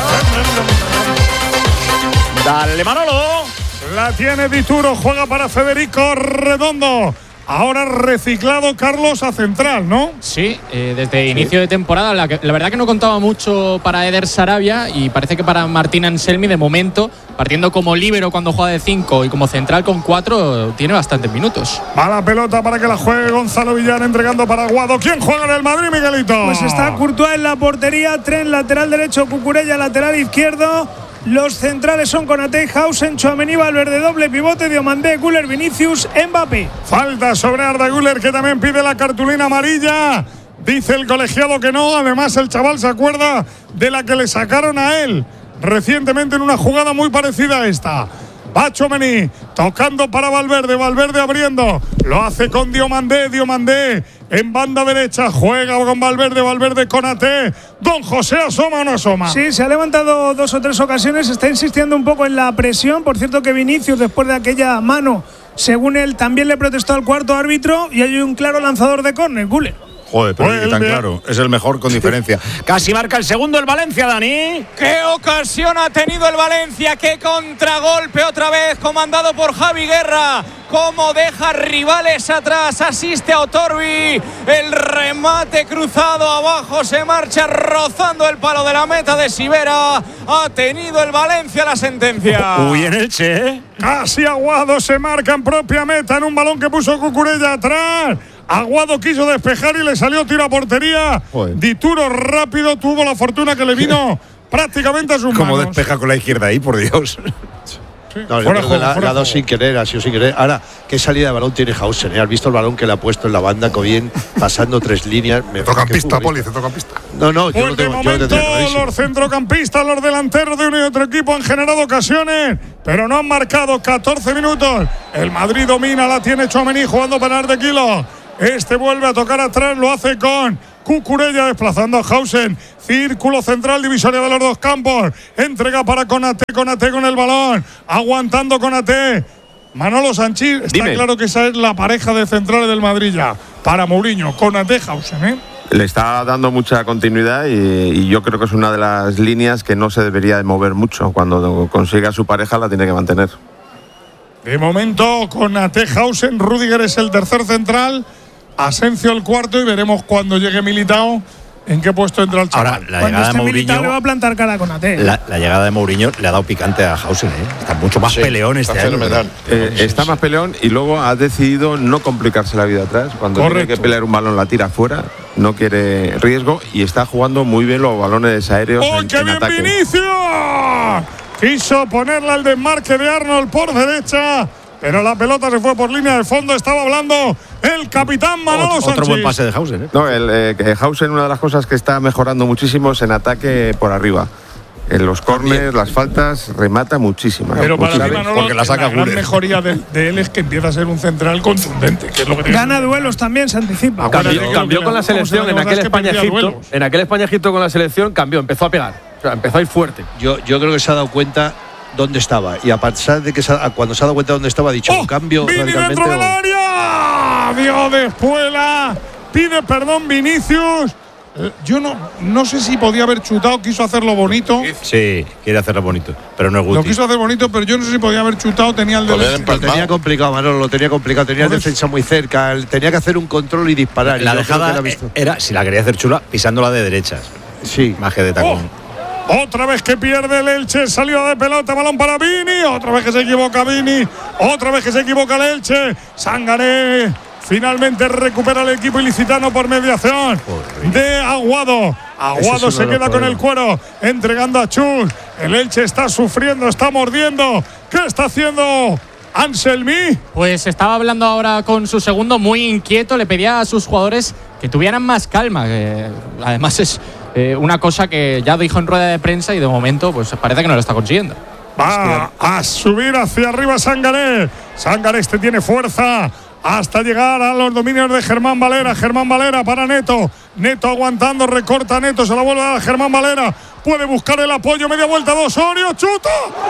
Dale, Manolo. La tiene Dituro, juega para Federico Redondo. Ahora reciclado Carlos a central, ¿no? Sí, eh, desde sí. inicio de temporada. La, que, la verdad que no contaba mucho para Eder Sarabia y parece que para Martín Anselmi de momento, partiendo como líbero cuando juega de cinco y como central con cuatro, tiene bastantes minutos. Va la pelota para que la juegue Gonzalo Villar entregando para Aguado. ¿Quién juega en el Madrid, Miguelito? Pues está Courtois en la portería, Tren lateral derecho, Cucurella lateral izquierdo. Los centrales son Konaté, Hausen, Tchouaméni, Valverde, doble pivote, Diomandé, Güler, Vinicius, Mbappé. Falta sobre Arda Güler, que también pide la cartulina amarilla. Dice el colegiado que no. Además, el chaval se acuerda de la que le sacaron a él recientemente en una jugada muy parecida a esta. Va Tchouaméni tocando para Valverde, Valverde abriendo. Lo hace con Diomandé, Diomandé en banda derecha, juega con Valverde, Valverde con Konaté. Don José, ¿asoma o no asoma? Sí, se ha levantado dos o tres ocasiones, está insistiendo un poco en la presión. Por cierto que Vinicius, después de aquella mano, según él, también le protestó al cuarto árbitro y hay un claro lanzador de córner, Güler. Joder, pero pues tan claro, es el mejor con diferencia. Casi marca el segundo el Valencia, Dani. ¡Qué ocasión ha tenido el Valencia! ¡Qué contragolpe otra vez, comandado por Javi Guerra! Cómo deja rivales atrás, asiste a Otorbi, el remate cruzado abajo, se marcha rozando el palo de la meta de Sivera. Ha tenido el Valencia la sentencia. Uy, en el Che. Casi Aguado se marca en propia meta en un balón que puso Cucurella atrás. Aguado quiso despejar y le salió tiro a portería. Joder. Dituro rápido, tuvo la fortuna que le vino prácticamente a sus manos. ¿Cómo despeja con la izquierda ahí, por Dios? No, yo creo que la, la dos sin querer, ha sido sin querer. Ahora, ¿qué salida de balón tiene Hausen? ¿Eh? ¿Has visto el balón que le ha puesto en la banda? Que bien, pasando tres líneas. Centrocampista, Poli, centrocampista. No, no, yo Por no tengo, de yo no momento, tengo los centrocampistas, los delanteros de uno y otro equipo han generado ocasiones, pero no han marcado. catorce minutos. El Madrid domina, la tiene Tchouaméni jugando penal de kilo. Este vuelve a tocar atrás, lo hace con Cucurella desplazando a Hausen. Círculo central, divisoria de los dos campos. Entrega para Konaté, Konaté con el balón. Aguantando Konaté. Manolo Sanchís, está Dime. claro que esa es la pareja de centrales del Madrid ya. Para Mourinho, Konaté, Hausen, ¿eh? Le está dando mucha continuidad y, y yo creo que es una de las líneas que no se debería de mover mucho. Cuando consiga su pareja la tiene que mantener. De momento, Konaté, Hausen, Rüdiger es el tercer central. Asensio el cuarto y veremos cuando llegue Militao en qué puesto entra el chaval. Ahora, la cuando llegada de Mourinho le va a plantar cara a Konaté. La, la llegada de Mourinho le ha dado picante a Hausen, ¿eh? Está mucho más sí, peleón este año. Eh, está más peleón y luego ha decidido no complicarse la vida atrás. Cuando Correcto. tiene que pelear un balón la tira fuera, no quiere riesgo y está jugando muy bien los balones aéreos ¡Oh, en, qué en bien ataque. Vinicius! Quiso ponerla al desmarque de Arnold por derecha, pero la pelota se fue por línea de fondo. Estaba hablando el capitán Manolo Sánchez. Otro buen pase de Hausen, ¿eh? No, el, eh, Hausen, una de las cosas que está mejorando muchísimo es en ataque por arriba. En los córneres, las faltas, remata muchísimo. Pero para muchísimo. mí, Manolo, porque la, saca la gran mejoría de, de él es que empieza a ser un central contundente. Que es lo que Gana duelos también, se anticipa. Cambió, cambió, cambió con la selección en aquel España-Egipto. En aquel España-Egipto con la selección cambió, empezó a pegar. O sea, empezó a ir fuerte. Yo, yo creo que se ha dado cuenta dónde estaba y a pesar de que se ha, cuando se ha dado cuenta dónde estaba ha dicho oh, un cambio Vini radicalmente dentro del área, dio de espuela, pide perdón Vinicius. Eh, yo no no sé si podía haber chutado, quiso hacerlo bonito. Sí, quiere hacerlo bonito, pero no es Guti. Lo quiso hacer bonito, pero yo no sé si podía haber chutado, tenía el derecho. Lo tenía complicado, Manolo, lo tenía complicado, tenía el defensa muy cerca, tenía que hacer un control y disparar. La y dejada era, visto. era, si la quería hacer chula, pisándola de derechas. Sí. Magia de tacón. Oh. Otra vez que pierde el Elche, salida de pelota, balón para Vini, otra vez que se equivoca Vini, otra vez que se equivoca el Elche. Sangaré finalmente recupera el equipo ilicitano por mediación de Aguado. Aguado se queda con el cuero, entregando a Chus. El Elche está sufriendo, está mordiendo. ¿Qué está haciendo Anselmi? Pues estaba hablando ahora con su segundo, muy inquieto, le pedía a sus jugadores que tuvieran más calma. Que además es eh, una cosa que ya dijo en rueda de prensa y de momento pues parece que no lo está consiguiendo. Va a subir hacia arriba Sangaré. Sangaré este tiene fuerza hasta llegar a los dominios de Germán Valera. Germán Valera para Neto. Neto aguantando, recorta Neto, se la vuelve a dar a Germán Valera. Puede buscar el apoyo, media vuelta de Osorio, chuta,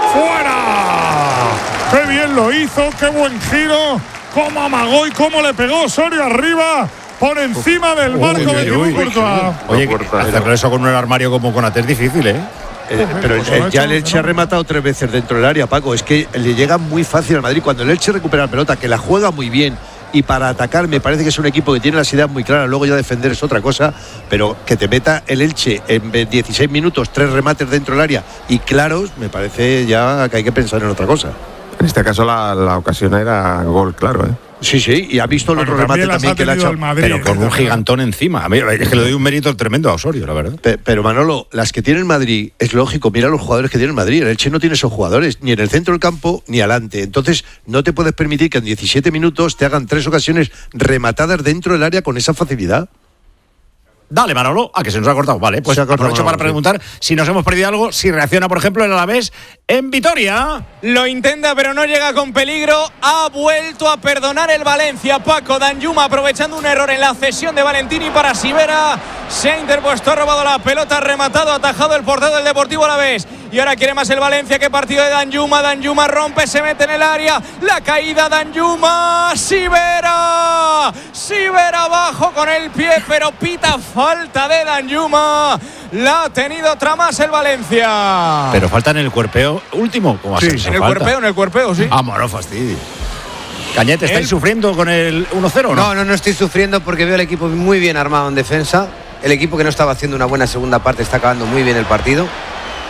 fuera. Qué bien lo hizo, qué buen giro, cómo amagó y cómo le pegó Osorio arriba, por encima del marco uy, de Thibaut Courtois. Oye, hacerlo eso con un armario como Konaté es difícil, ¿eh? Eh, pero el, el, ya el Elche ha rematado tres veces dentro del área, Paco. Es que le llega muy fácil al Madrid. Cuando el Elche recupera la pelota, que la juega muy bien, y para atacar me parece que es un equipo que tiene las ideas muy claras. Luego ya defender es otra cosa, pero que te meta el Elche en dieciséis minutos, tres remates dentro del área y claros, me parece ya que hay que pensar en otra cosa. En este caso la, la ocasión era gol, claro, ¿eh? Sí, sí, y ha visto el otro remate también que le ha hecho, pero con un gigantón encima. A mí es que le doy un mérito tremendo a Osorio, la verdad. Pero, pero Manolo, las que tiene el Madrid, es lógico, mira los jugadores que tiene el Madrid. El Elche no tiene esos jugadores, ni en el centro del campo, ni adelante. Entonces, no te puedes permitir que en diecisiete minutos te hagan tres ocasiones rematadas dentro del área con esa facilidad. Dale, Manolo, a que se nos ha cortado. Vale, pues aprovecho Manolo, para preguntar sí. si nos hemos perdido algo, si reacciona, por ejemplo, el Alavés en Vitoria. Lo intenta, pero no llega con peligro. Ha vuelto a perdonar el Valencia. Paco Danjuma, aprovechando un error en la cesión de Valentini para Sivera. Se ha interpuesto, ha robado la pelota, ha rematado, ha atajado el portero del Deportivo Alavés. Y ahora quiere más el Valencia. Qué partido de Danjuma. Danjuma rompe, se mete en el área. La caída Danjuma. Sivera. Sivera abajo con el pie, pero pita falta de Danjuma. La ha tenido otra más el Valencia. Pero falta en el cuerpeo último. ¿Cómo sí, en el falta? cuerpeo, en el cuerpeo, sí. Vamos, no fastidio. Cañete, ¿estáis el... sufriendo con el uno cero o no? No, no, no estoy sufriendo porque veo el equipo muy bien armado en defensa. El equipo que no estaba haciendo una buena segunda parte está acabando muy bien el partido.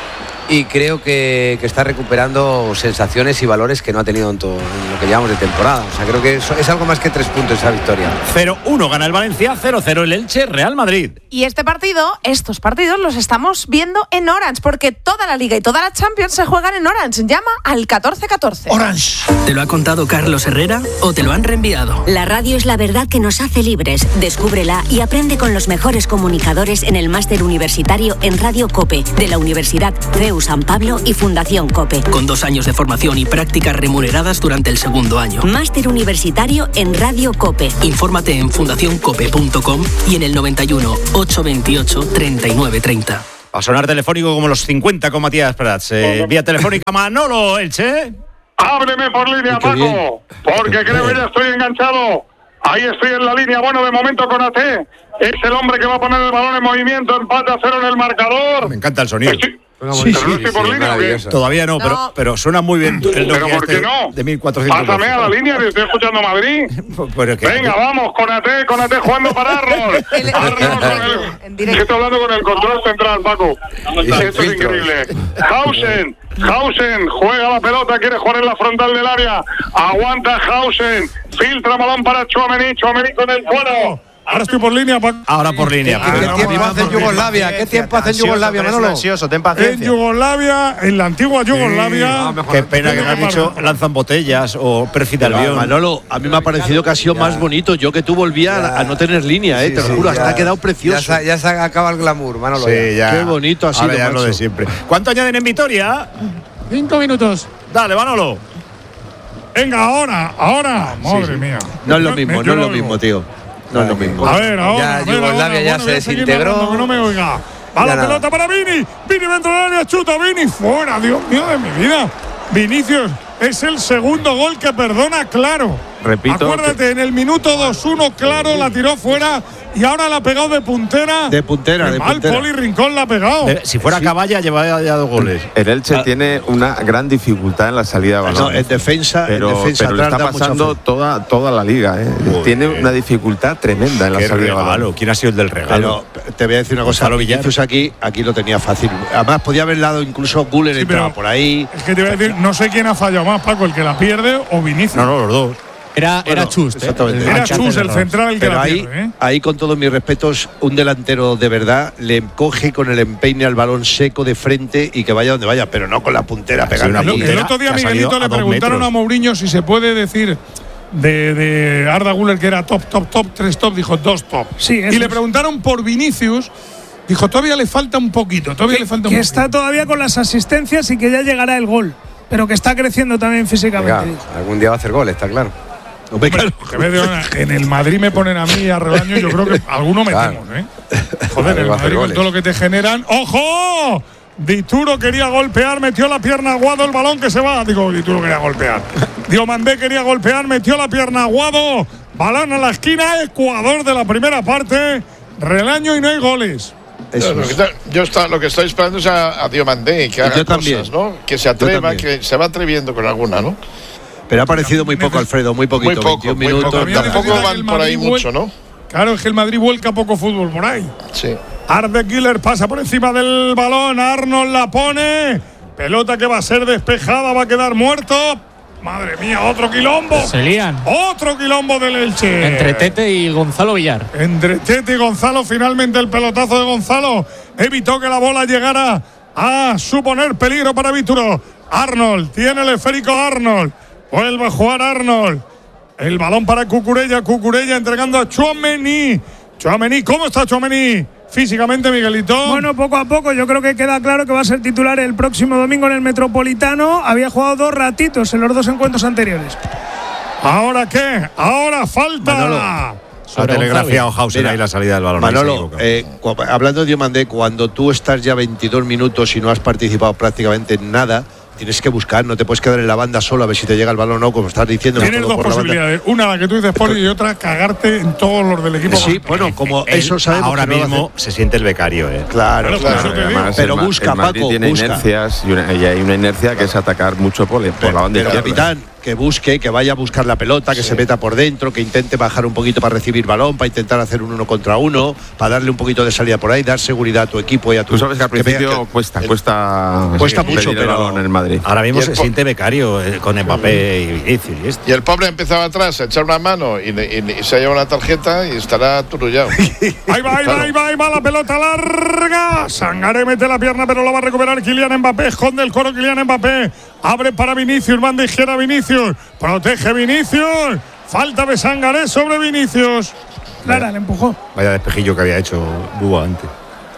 y creo que, que está recuperando sensaciones y valores que no ha tenido en, todo, en lo que llevamos de temporada. O sea, creo que es, es algo más que tres puntos esa victoria. cero uno gana el Valencia, cero cero el Elche, Real Madrid. Y este partido, estos partidos los estamos viendo en Orange, porque toda la Liga y toda la Champions se juegan en Orange. Llama al catorce catorce. Orange. ¿Te lo ha contado Carlos Herrera o te lo han reenviado? La radio es la verdad que nos hace libres. Descúbrela y aprende con los mejores comunicadores en el máster universitario en Radio COPE de la Universidad C E U San Pablo y Fundación COPE. Con dos años de formación y prácticas remuneradas durante el segundo año. Máster universitario en Radio COPE. Infórmate en fundación cope punto com y en el noventa y uno, ochocientos veintiocho, treinta y nueve treinta. A sonar telefónico como los cincuenta con Matías Prats. Eh, vía telefónica Manolo Elche. Ábreme por línea, Paco, porque creo que ya estoy enganchado. Ahí estoy en la línea. Bueno, de momento con A T. Es el hombre que va a poner el balón en movimiento. Empate a cero en el marcador. Me encanta el sonido. Estoy... Sí, sí, sí, por línea, todavía no, no, Pero, pero suena muy bien. El ¿Pero por qué este no? De mil cuatrocientos. Pásame a la línea, que estoy escuchando Madrid. Pero que, Venga, vamos, con A T, con A T jugando para Arnold. Arnold con el... Estoy hablando con el control central, Paco. Esto es increíble. Hausen, Hausen, juega la pelota, quiere jugar en la frontal del área. Aguanta Hausen, filtra balón para Tchouaméni, Tchouaméni con el fuero. Ahora estoy por línea, Paco. Ahora por línea. ¿Qué, ¿Qué tiempo hace en Yugoslavia? ¿Qué tiempo hace en Yugoslavia, Manolo? Ten paciencia. En Yugoslavia, en la antigua Yugoslavia. Sí, qué pena que me han dicho lanzan botellas o perfil avión. Manolo, a mí me ha parecido que ha sido ya. más bonito. Yo que tú volvía ya. a no tener línea, eh, sí, te lo sí, juro, ya. hasta ha quedado precioso. Ya se, ya se acaba el glamour, Manolo. Sí, ya. Qué bonito ha sido. Ahora ya lo de siempre. ¿Cuánto añaden en Vitoria? Cinco minutos. Dale, Manolo. Venga, ahora, ahora. Madre sí, sí. mía. No es lo mismo, no es lo mismo, tío. No es lo mismo. A ver, ahora. Ya a ver, Yugoslavia ahora, ya bueno, se desintegró. Que no me oiga. Va la pelota nada. para Vini. Vini dentro del área, chuta Vini. Fuera, Dios mío de mi vida. Vinicius es el segundo gol que perdona, claro. Repito. Acuérdate, que... en el minuto dos uno, claro, la tiró fuera y ahora la ha pegado de puntera. De puntera, de mal puntera. Poli Rincón la ha pegado. Eh, si fuera sí. Caballa, llevaría ya dos goles. El Elche ah. tiene una gran dificultad en la salida de balón. No, en defensa, pero, en defensa pero le está pasando toda, toda la liga. ¿eh? Tiene una dificultad tremenda en la salida regalo. de balón. ¿Quién ha sido el del regalo? Pero te voy a decir una cosa. Vinicius aquí, aquí lo tenía fácil. Además, podía haber dado incluso Güler sí, entraba por ahí. Es que te voy a decir, no sé quién ha fallado más, Paco, el que la pierde o Vinicius. No, no, los dos. Era, bueno, era Chus. Exactamente. Era Chus, el central, el que Pero la ahí, pierde, ¿eh? ahí, con todos mis respetos, un delantero de verdad le coge con el empeine al balón seco de frente y que vaya donde vaya, pero no con la puntera pegando. Sí, el otro día Miguelito le preguntaron a Mourinho si se puede decir de, de Arda Güler que era top, top, top, tres top, dijo dos top. Sí, y le preguntaron por Vinicius. Dijo, todavía le falta un poquito, todavía que, le falta un que poquito. está todavía con las asistencias y que ya llegará el gol, pero que está creciendo también físicamente. Venga, algún día va a hacer gol, está claro. Hombre, claro. En el Madrid me ponen a mí a rebaño, yo creo que alguno metemos, ¿eh? Joder, en el Madrid con todo lo que te generan. ¡Ojo! Dituro quería golpear, metió la pierna Aguado, el balón que se va. Digo, Dituro quería golpear. Diomandé quería golpear, metió la pierna Aguado. Balón a la esquina, Ecuador de la primera parte. Relaño y no hay goles. Eso lo, que está, yo está, lo que estoy esperando es a, a Diomandé, que haga cosas, ¿no? Que se atreva, que se va atreviendo con alguna, ¿no? Pero ha parecido muy poco, Alfredo, muy poquito. Muy poco, muy minutos. Poco. Tampoco van por ahí mucho, ¿no? Claro, es que el Madrid vuelca poco fútbol por ahí. Sí. Arde Güler pasa por encima del balón, Arnold la pone. Pelota que va a ser despejada, va a quedar muerto. Madre mía, otro quilombo. Se lían. Otro quilombo del Elche. Entre Tete y Gonzalo Villar. Entre Tete y Gonzalo, finalmente el pelotazo de Gonzalo evitó que la bola llegara a suponer peligro para Vituro. Arnold, tiene el esférico Arnold. Vuelve a jugar Arnold. El balón para Cucurella. Cucurella entregando a Tchouaméni. Tchouaméni, ¿cómo está Tchouaméni? Físicamente, Miguelito. Bueno, poco a poco. Yo creo que queda claro que va a ser titular el próximo domingo en el Metropolitano. Había jugado dos ratitos en los dos encuentros anteriores. ¿Ahora qué? Ahora falta. Manolo. Ha telegrafiado Hausen ahí la salida del balón. Manolo, eh, hablando de Diomandé, cuando tú estás ya veintidós minutos y no has participado prácticamente en nada, tienes que buscar, no te puedes quedar en la banda solo a ver si te llega el balón o no, como estás diciendo. Tienes dos posibilidades, una la que tú dices, Poli, y otra cagarte en todos los del equipo. Sí, bueno, como él, eso sabemos ahora que no mismo se siente el becario, ¿eh? Claro, claro. claro. Además, pero el, busca, el Madrid Paco, tiene busca. inercias y, una, y hay una inercia que es atacar mucho por, por pero, la banda pero izquierda. Capitán, que busque, que vaya a buscar la pelota, que sí. se meta por dentro, que intente bajar un poquito para recibir balón, para intentar hacer un uno contra uno, para darle un poquito de salida por ahí, dar seguridad a tu equipo y a tu. Tú sabes que al principio que, cuesta, el, cuesta, cuesta sí, mucho, pero balón en el Madrid. Ahora mismo se siente becario eh, con Mbappé y Vinicius. Y, esto. y el pobre empezaba atrás a echar una mano y, y, y se ha llevado una tarjeta y estará turullado. ahí va, ahí claro. va, ahí va, ahí va la pelota larga. Sangaré mete la pierna, pero lo va a recuperar Kylian Mbappé. Esconde el coro Kylian Mbappé. Abre para Vinicius, banda izquierda Vinicius. Protege Vinicius. Falta de Sangaré sobre Vinicius. Clara, le empujó. Vaya despejillo que había hecho Buba antes.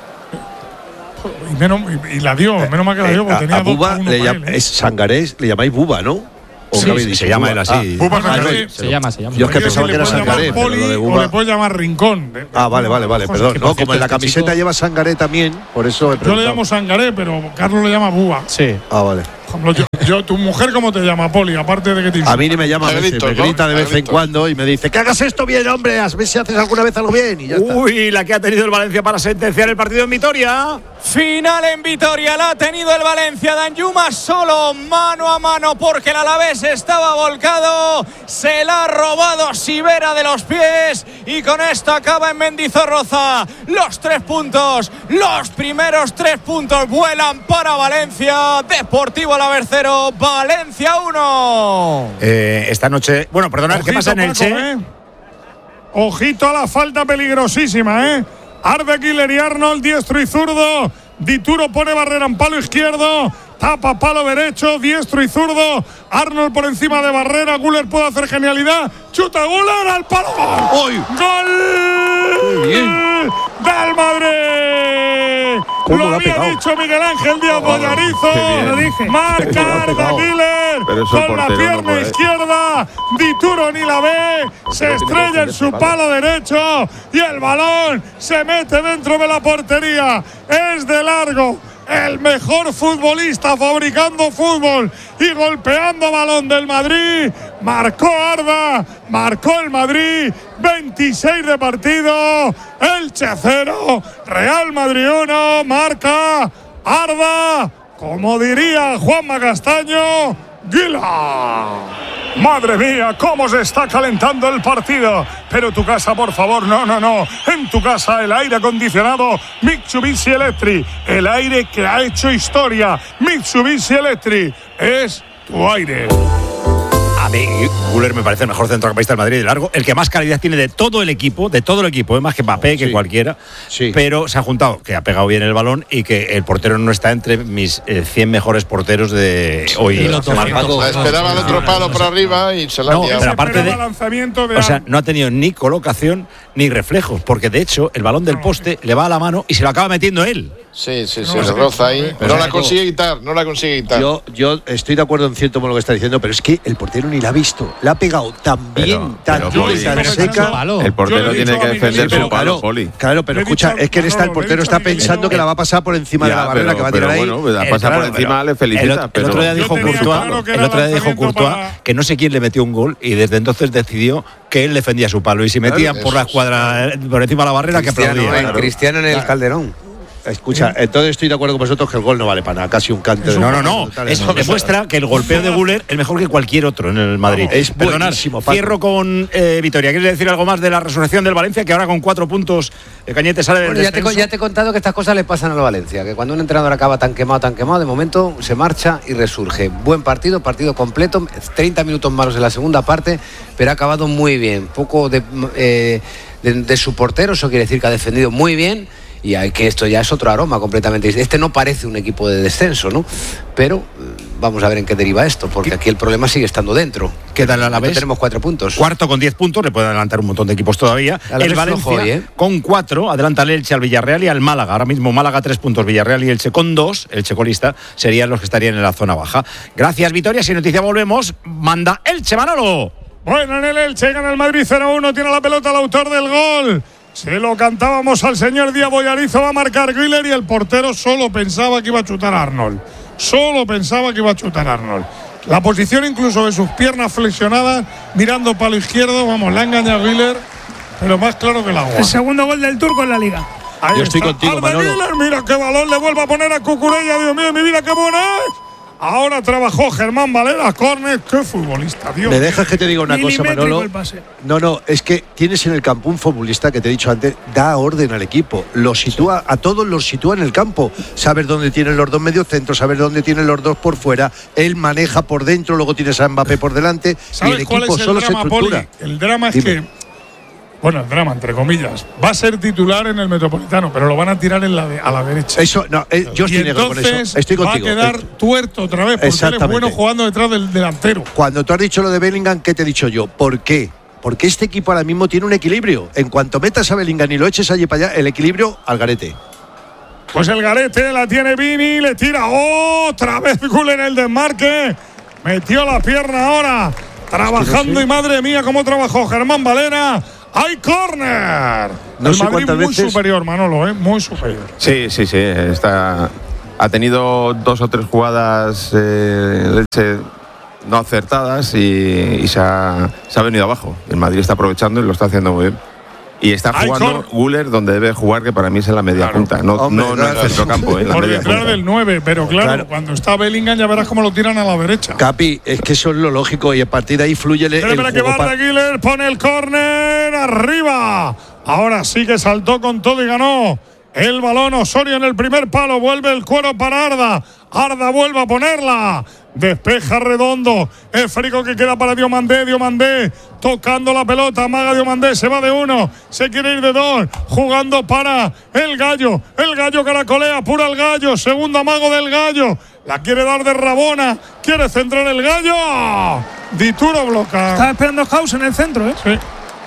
Y, menos, y, y la dio, menos mal que la dio, porque a, tenía a Buba dos le llama, él, ¿eh? Es Sangaré, le llamáis Buba, ¿no? O sí, sí, se llama Buba. Él así. Ah, Buba ah, Sangaré. Se llama, se llama. Yo es que pensaba que era Sangaré, pero lo de Buba. O le puedes llamar Rincón. Ah, vale, vale, vale, perdón. No, como en la camiseta lleva Sangaré también, por eso he Yo le llamo Sangaré, pero Carlos le llama Buba. Sí. Ah, vale. Yo, yo, ¿tu mujer cómo te llama, Poli? Aparte de que te insulta. A mí ni me llama a veces, me grita de vez en cuando y me dice que hagas esto bien, hombre, a ver si haces alguna vez algo bien y ya está. Uy, la que ha tenido el Valencia para sentenciar el partido en Vitoria. Final en Vitoria, la ha tenido el Valencia. Danjuma solo, mano a mano, porque el Alavés estaba volcado. Se la ha robado Sivera de los pies y con esto acaba en Mendizorroza. Los tres puntos, los primeros tres puntos vuelan para Valencia. Deportivo Alavés cero, Valencia uno. Eh, esta noche, bueno, perdonad, ¿qué pasa en el Che? Eh. Ojito a la falta peligrosísima, ¿eh? Arde Killer y Arnold, diestro y zurdo. Dituro pone barrera en palo izquierdo. Tapa palo derecho, diestro y zurdo. Arnold por encima de barrera. Guller puede hacer genialidad. Chuta Guller al palo. ¡Gol! ¡Gol! Muy bien. ¡Del Madrid! Lo había dicho Miguel Ángel Díaz Bollarizo. Lo dije. Marca Arda Killer con la pierna no izquierda. Dituro ni la ve. Se estrella en su palo derecho y el balón se mete dentro de la portería. Es de largo el mejor futbolista fabricando fútbol y golpeando balón del Madrid. Marcó Arda, marcó el Madrid. veintiséis de partido. Elche cero, Real Madrid uno. Marca Arda, como diría Juanma Castaño, Gila. Madre mía, cómo se está calentando el partido. Pero tu casa, por favor, no, no, no. En tu casa el aire acondicionado Mitsubishi Electric. El aire que ha hecho historia. Mitsubishi Electric es tu aire. A mí, Guller me parece el mejor centrocampista del Madrid de largo, el que más calidad tiene de todo el equipo, de todo el equipo, es más que Mbappé, que sí, cualquiera. Sí. Pero se ha juntado, que ha pegado bien el balón y que el portero no está entre mis eh, cien mejores porteros de hoy. La esperaba el otro palo por arriba y se la no, ha liado. Pero aparte de, lanzamiento de o sea, no ha tenido ni colocación ni reflejos, porque de hecho el balón del poste le va a la mano y se lo acaba metiendo él. Sí, sí, sí, no, se roza ahí. Pero no la consigue quitar, no la consigue quitar. Yo, yo estoy de acuerdo en cierto modo lo que está diciendo, pero es que el portero ni la ha visto. La ha pegado tan bien, tan duro y tan seca. El portero tiene que defender su palo, Poli. Claro, pero escucha, es que el portero está pensando que la va a pasar por encima de la barrera, que va a tirar ahí. Bueno, la pasa por encima, le felicita. El otro día dijo Courtois, el otro día dijo Courtois que no sé quién le metió un gol y desde entonces decidió que él defendía su palo y si metían por la escuadra, por encima de la barrera, que aplaudía. Cristiano en el Calderón. Escucha, entonces estoy de acuerdo con vosotros que el gol no vale para nada, casi un cante. No, no, no. Eso demuestra que el golpeo de Guller es mejor que cualquier otro en el Madrid. Es buenísimo. Cierro con eh, Vitoria. ¿Quieres decir algo más de la resurrección del Valencia? Que ahora con cuatro puntos el Cañete sale del bueno, ya, te, ya te he contado que estas cosas le pasan al Valencia. Que cuando un entrenador acaba tan quemado, tan quemado, de momento se marcha y resurge. Buen partido, partido completo. treinta minutos malos en la segunda parte, pero ha acabado muy bien. Poco de, eh, de, de su portero, eso quiere decir que ha defendido muy bien. Y hay que esto ya es otro aroma completamente. Este no parece un equipo de descenso, ¿no? Pero vamos a ver en qué deriva esto, porque aquí el problema sigue estando dentro. ¿Qué tal a la vez? Tenemos cuatro puntos. Cuarto con diez puntos, le puede adelantar un montón de equipos todavía. El Valencia hoy, ¿eh? Con cuatro, adelanta al Elche, al Villarreal y al Málaga. Ahora mismo Málaga tres puntos, Villarreal y Elche con dos. El checolista serían los que estarían en la zona baja. Gracias, Vitoria. Si noticia volvemos, manda Elche, Manolo. Bueno, en el Elche gana el Madrid cero uno, tiene la pelota el autor del gol. Se lo cantábamos al señor Díaz Bollarizo, va a marcar Güler y el portero solo pensaba que iba a chutar a Arnold. Solo pensaba que iba a chutar a Arnold. La posición incluso de sus piernas flexionadas, mirando palo izquierdo, vamos, la engaña a Güler, pero más claro que el agua. El segundo gol del turco en la Liga. Ahí Yo está. estoy contigo, Arda Manolo. Güler, mira qué balón le vuelve a poner a Cucurella, Dios mío, mi vida, qué buena es. Ahora trabajó Germán Valera, córner. Qué futbolista, Dios. ¿Me dejas que te diga una cosa, Manolo? No, no, es que tienes en el campo un futbolista que te he dicho antes, da orden al equipo, lo sitúa, a todos los sitúa en el campo. Saber dónde tienen los dos mediocentros, saber dónde tienen los dos por fuera. Él maneja por dentro, luego tienes a Mbappé por delante y el equipo el solo drama, se estructura. Poli? El drama es Dime. que. Bueno, el drama, entre comillas. Va a ser titular en el Metropolitano, pero lo van a tirar en la de, a la derecha. Eso, no, eh, yo estoy negro con eso. Estoy contigo. Va a quedar tuerto otra vez, porque él es bueno jugando detrás del delantero. Cuando tú has dicho lo de Bellingham, ¿qué te he dicho yo? ¿Por qué? Porque este equipo ahora mismo tiene un equilibrio. En cuanto metas a Bellingham y lo eches allí para allá, el equilibrio al garete. Pues el garete la tiene Vini, le tira otra vez Gul en el desmarque. Metió la pierna ahora, trabajando, no sé. Y madre mía, cómo trabajó Germán Valera. ¡Hay córner! No el sé Madrid muy veces... superior, Manolo, ¿eh? Muy superior. Sí, sí, sí. Está, ha tenido dos o tres jugadas eh, leche no acertadas y, y se, ha, se ha venido abajo. El Madrid está aprovechando y lo está haciendo muy bien. Y está jugando Güler donde debe jugar, que para mí es en la media claro. punta, no, Hombre, no, no en el centrocampo. Eh, Por detrás del nueve, pero claro, claro, cuando está Bellingham ya verás cómo lo tiran a la derecha. Capi, es que eso es lo lógico y a partir de ahí fluye el, el juego. Que va para... Güler, pone el córner arriba. Ahora sí que saltó con todo y ganó. El balón Osorio en el primer palo, vuelve el cuero para Arda. Arda vuelve a ponerla. Despeja Redondo. El frico que queda para Diomandé. Diomandé tocando la pelota. Maga Diomandé. Se va de uno. Se quiere ir de dos. Jugando para el Gallo. El Gallo caracolea. Pura el Gallo. Segundo amago del Gallo. La quiere dar de Rabona. Quiere centrar el Gallo. Dituro bloca. Está esperando House en el centro, ¿eh? Sí.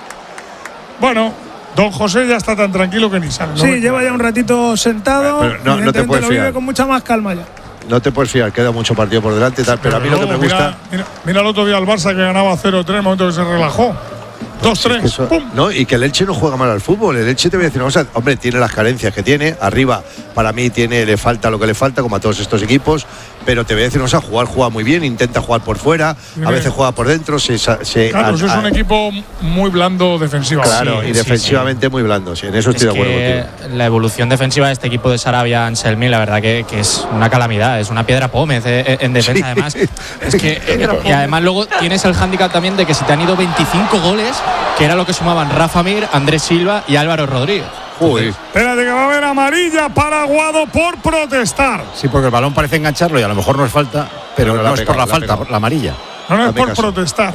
Bueno. Don José ya está tan tranquilo que ni sale. Sí, lleva ya un ratito sentado. Pero no, no te puedes lo fiar. vive con mucha más calma ya. No te puedes fiar, queda mucho partido por delante y tal, pero, pero a mí no, lo que me mira, gusta. Mira, mira el otro día al Barça que ganaba cero tres, el momento que se relajó. dos tres. Eso, no, y que el Elche no juega mal al fútbol. El Elche, te voy a decir una cosa, hombre, tiene las carencias que tiene. Arriba, para mí, tiene, le falta lo que le falta, como a todos estos equipos. Pero te voy a decir una cosa, jugar juega muy bien, intenta jugar por fuera, sí, a veces juega por dentro. Se, se, claro, a, eso es un a, equipo muy blando defensivamente. Claro, sí, y defensivamente sí, sí. muy blando. Sí, en eso estoy es de acuerdo contigo. La evolución defensiva de este equipo de Sarabia Anselmi, la verdad que, que es una calamidad, es una piedra pómez eh, en defensa, sí. además. Es que, eh, y además luego tienes el hándicap también de que si te han ido veinticinco goles, que era lo que sumaban Rafa Mir, Andrés Silva y Álvaro Rodríguez. Uy. Espérate que va a haber amarilla para Aguado por protestar. Sí, porque el balón parece engancharlo y a lo mejor nos falta, pero no, no es pegado, por la, la falta, por la amarilla. No, no es por protestar.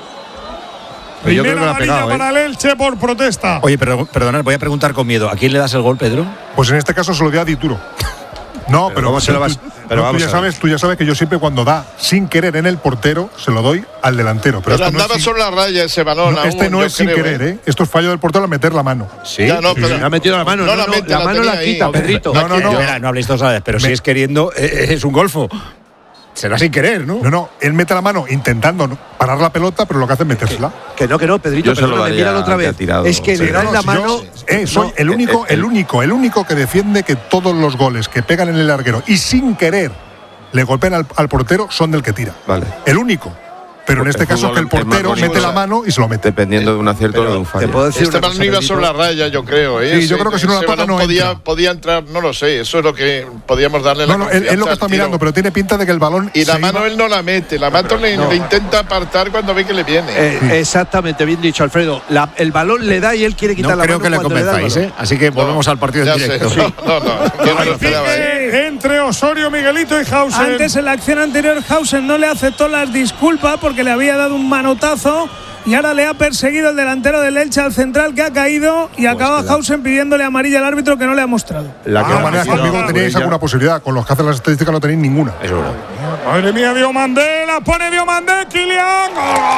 Primera amarilla pegado, para ¿eh? el Elche por protesta. Oye, pero perdonad, voy a preguntar con miedo. ¿A quién le das el gol, Pedro? Pues en este caso se lo dio a Dituro. No, pero, pero, se lo vas, pero tú, tú, ya sabes, tú ya sabes que yo siempre cuando da sin querer en el portero se lo doy al delantero. Pero, pero andaba no es sobre la raya ese balón. No, este no es sin creo, querer, ¿eh? Esto es fallo del portero al meter la mano. Sí, ya, no, pero sí. ha metido la mano. No, no, la, mete, la, la mano la quita, ahí. Pedrito. No, no, no. No, no, no habléis todos a la vez, pero Me, si es queriendo, eh, es un golfo. Será sin querer, ¿no? No, no, él mete la mano intentando parar la pelota, pero lo que hace es metérsela. Que, que no, que no, Pedrito, pero míralo otra vez. Tirado, es que sí, le dan no, la si mano. Yo, eh, soy no, el único, el, el, el único, el único que defiende que todos los goles que pegan en el larguero y sin querer le golpean al, al portero son del que tira. Vale. El único. Pero en este caso que el portero mete la mano y se lo mete. Dependiendo de un acierto o de un fallo. Te puedo decir este balón iba sobre la raya, yo creo. ¿eh? Sí, yo creo que si no la toca no podía, entra. podía entrar, no lo sé. Eso es lo que podíamos darle no, la no, él, él lo que está mirando, pero tiene pinta de que el balón. Y la mano iba... él no la mete. La mano le, no. le intenta apartar cuando ve que le viene. Eh, sí. Exactamente, bien dicho, Alfredo. La, el balón le da y él quiere quitar no la creo mano. Creo que le convenzáis, ¿eh? Así que volvemos no, al partido en directo. Sí. No, no, yo no lo esperaba, ¿eh? Entre Osorio, Miguelito y Hausen. Antes en la acción anterior, Hausen no le aceptó las disculpas porque le había dado un manotazo. Y ahora le ha perseguido el delantero del Elche al central que ha caído y pues acaba Hausen pidiéndole amarilla al árbitro que no le ha mostrado. La que manera conmigo tenéis alguna posibilidad, con los que hacen las estadísticas no tenéis ninguna. Eso es. Madre mía, Diomandé, la pone Diomandé, Kylian.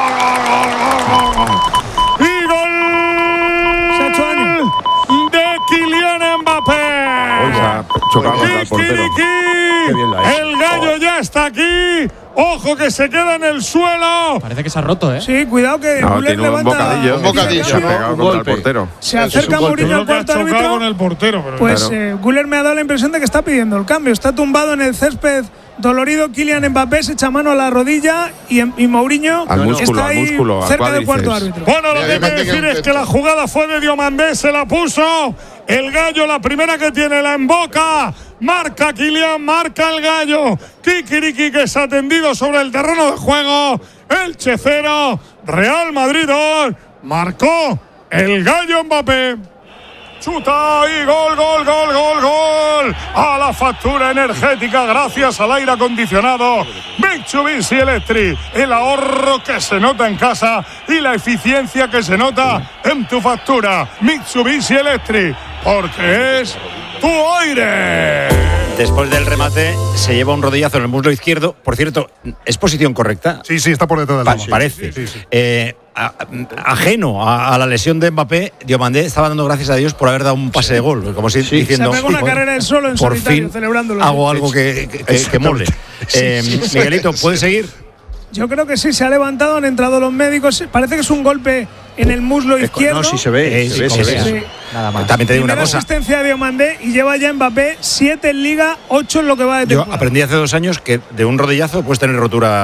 Y gol. Se ha hecho años. De Kylian Mbappé. Oiga, chocamos al portero. El gallo ya está aquí. Ojo que se queda en el suelo. Parece que se ha roto, ¿eh? Sí, cuidado que no, tiene un levanta. Bocadillo, un bocadillo. Se ha pegado un contra el portero. Se acerca Mourinho al cuarto árbitro. Con el portero, pero pues claro. eh, Güler me ha dado la impresión de que está pidiendo el cambio. Está tumbado en el césped. Dolorido, Kylian Mbappé se echa mano a la rodilla y, y Mourinho al músculo, está ahí al músculo, cerca del cuarto árbitro. Bueno, lo que hay que decir es que la jugada fue de Diomandé, se la puso el gallo, la primera que tiene la emboca Marca Kylian, marca el gallo. Kikiriki que se ha tendido sobre el terreno de juego. Elche cero, Real Madrid dos. Marcó el gallo Mbappé. Chuta y gol, gol, gol, gol, gol. A la factura energética gracias al aire acondicionado Mitsubishi Electric. El ahorro que se nota en casa y la eficiencia que se nota en tu factura. Mitsubishi Electric, porque es tu aire. Después del remate se lleva un rodillazo en el muslo izquierdo. Por cierto, ¿es posición correcta? Sí, sí, está por detrás del pa agua. Parece. Sí, sí, sí. Eh, a, ajeno a, a la lesión de Mbappé, Diomandé estaba dando gracias a Dios por haber dado un pase de gol. Como si, sí, diciendo, se pegó una carrera en solo en por solitario, fin celebrándolo. Hago algo que, que, que, que mole. Eh, Miguelito, ¿puedes seguir? Yo creo que sí, se ha levantado, han entrado los médicos. Parece que es un golpe en el muslo izquierdo. No, sí se ve, eh, se, sí, ve, se ve. Sí. Nada más. También te digo una cosa. Asistencia de Diomandé y lleva ya Mbappé siete en Liga, ocho en lo que va de temporada. Yo aprendí hace dos años que de un rodillazo puedes tener rotura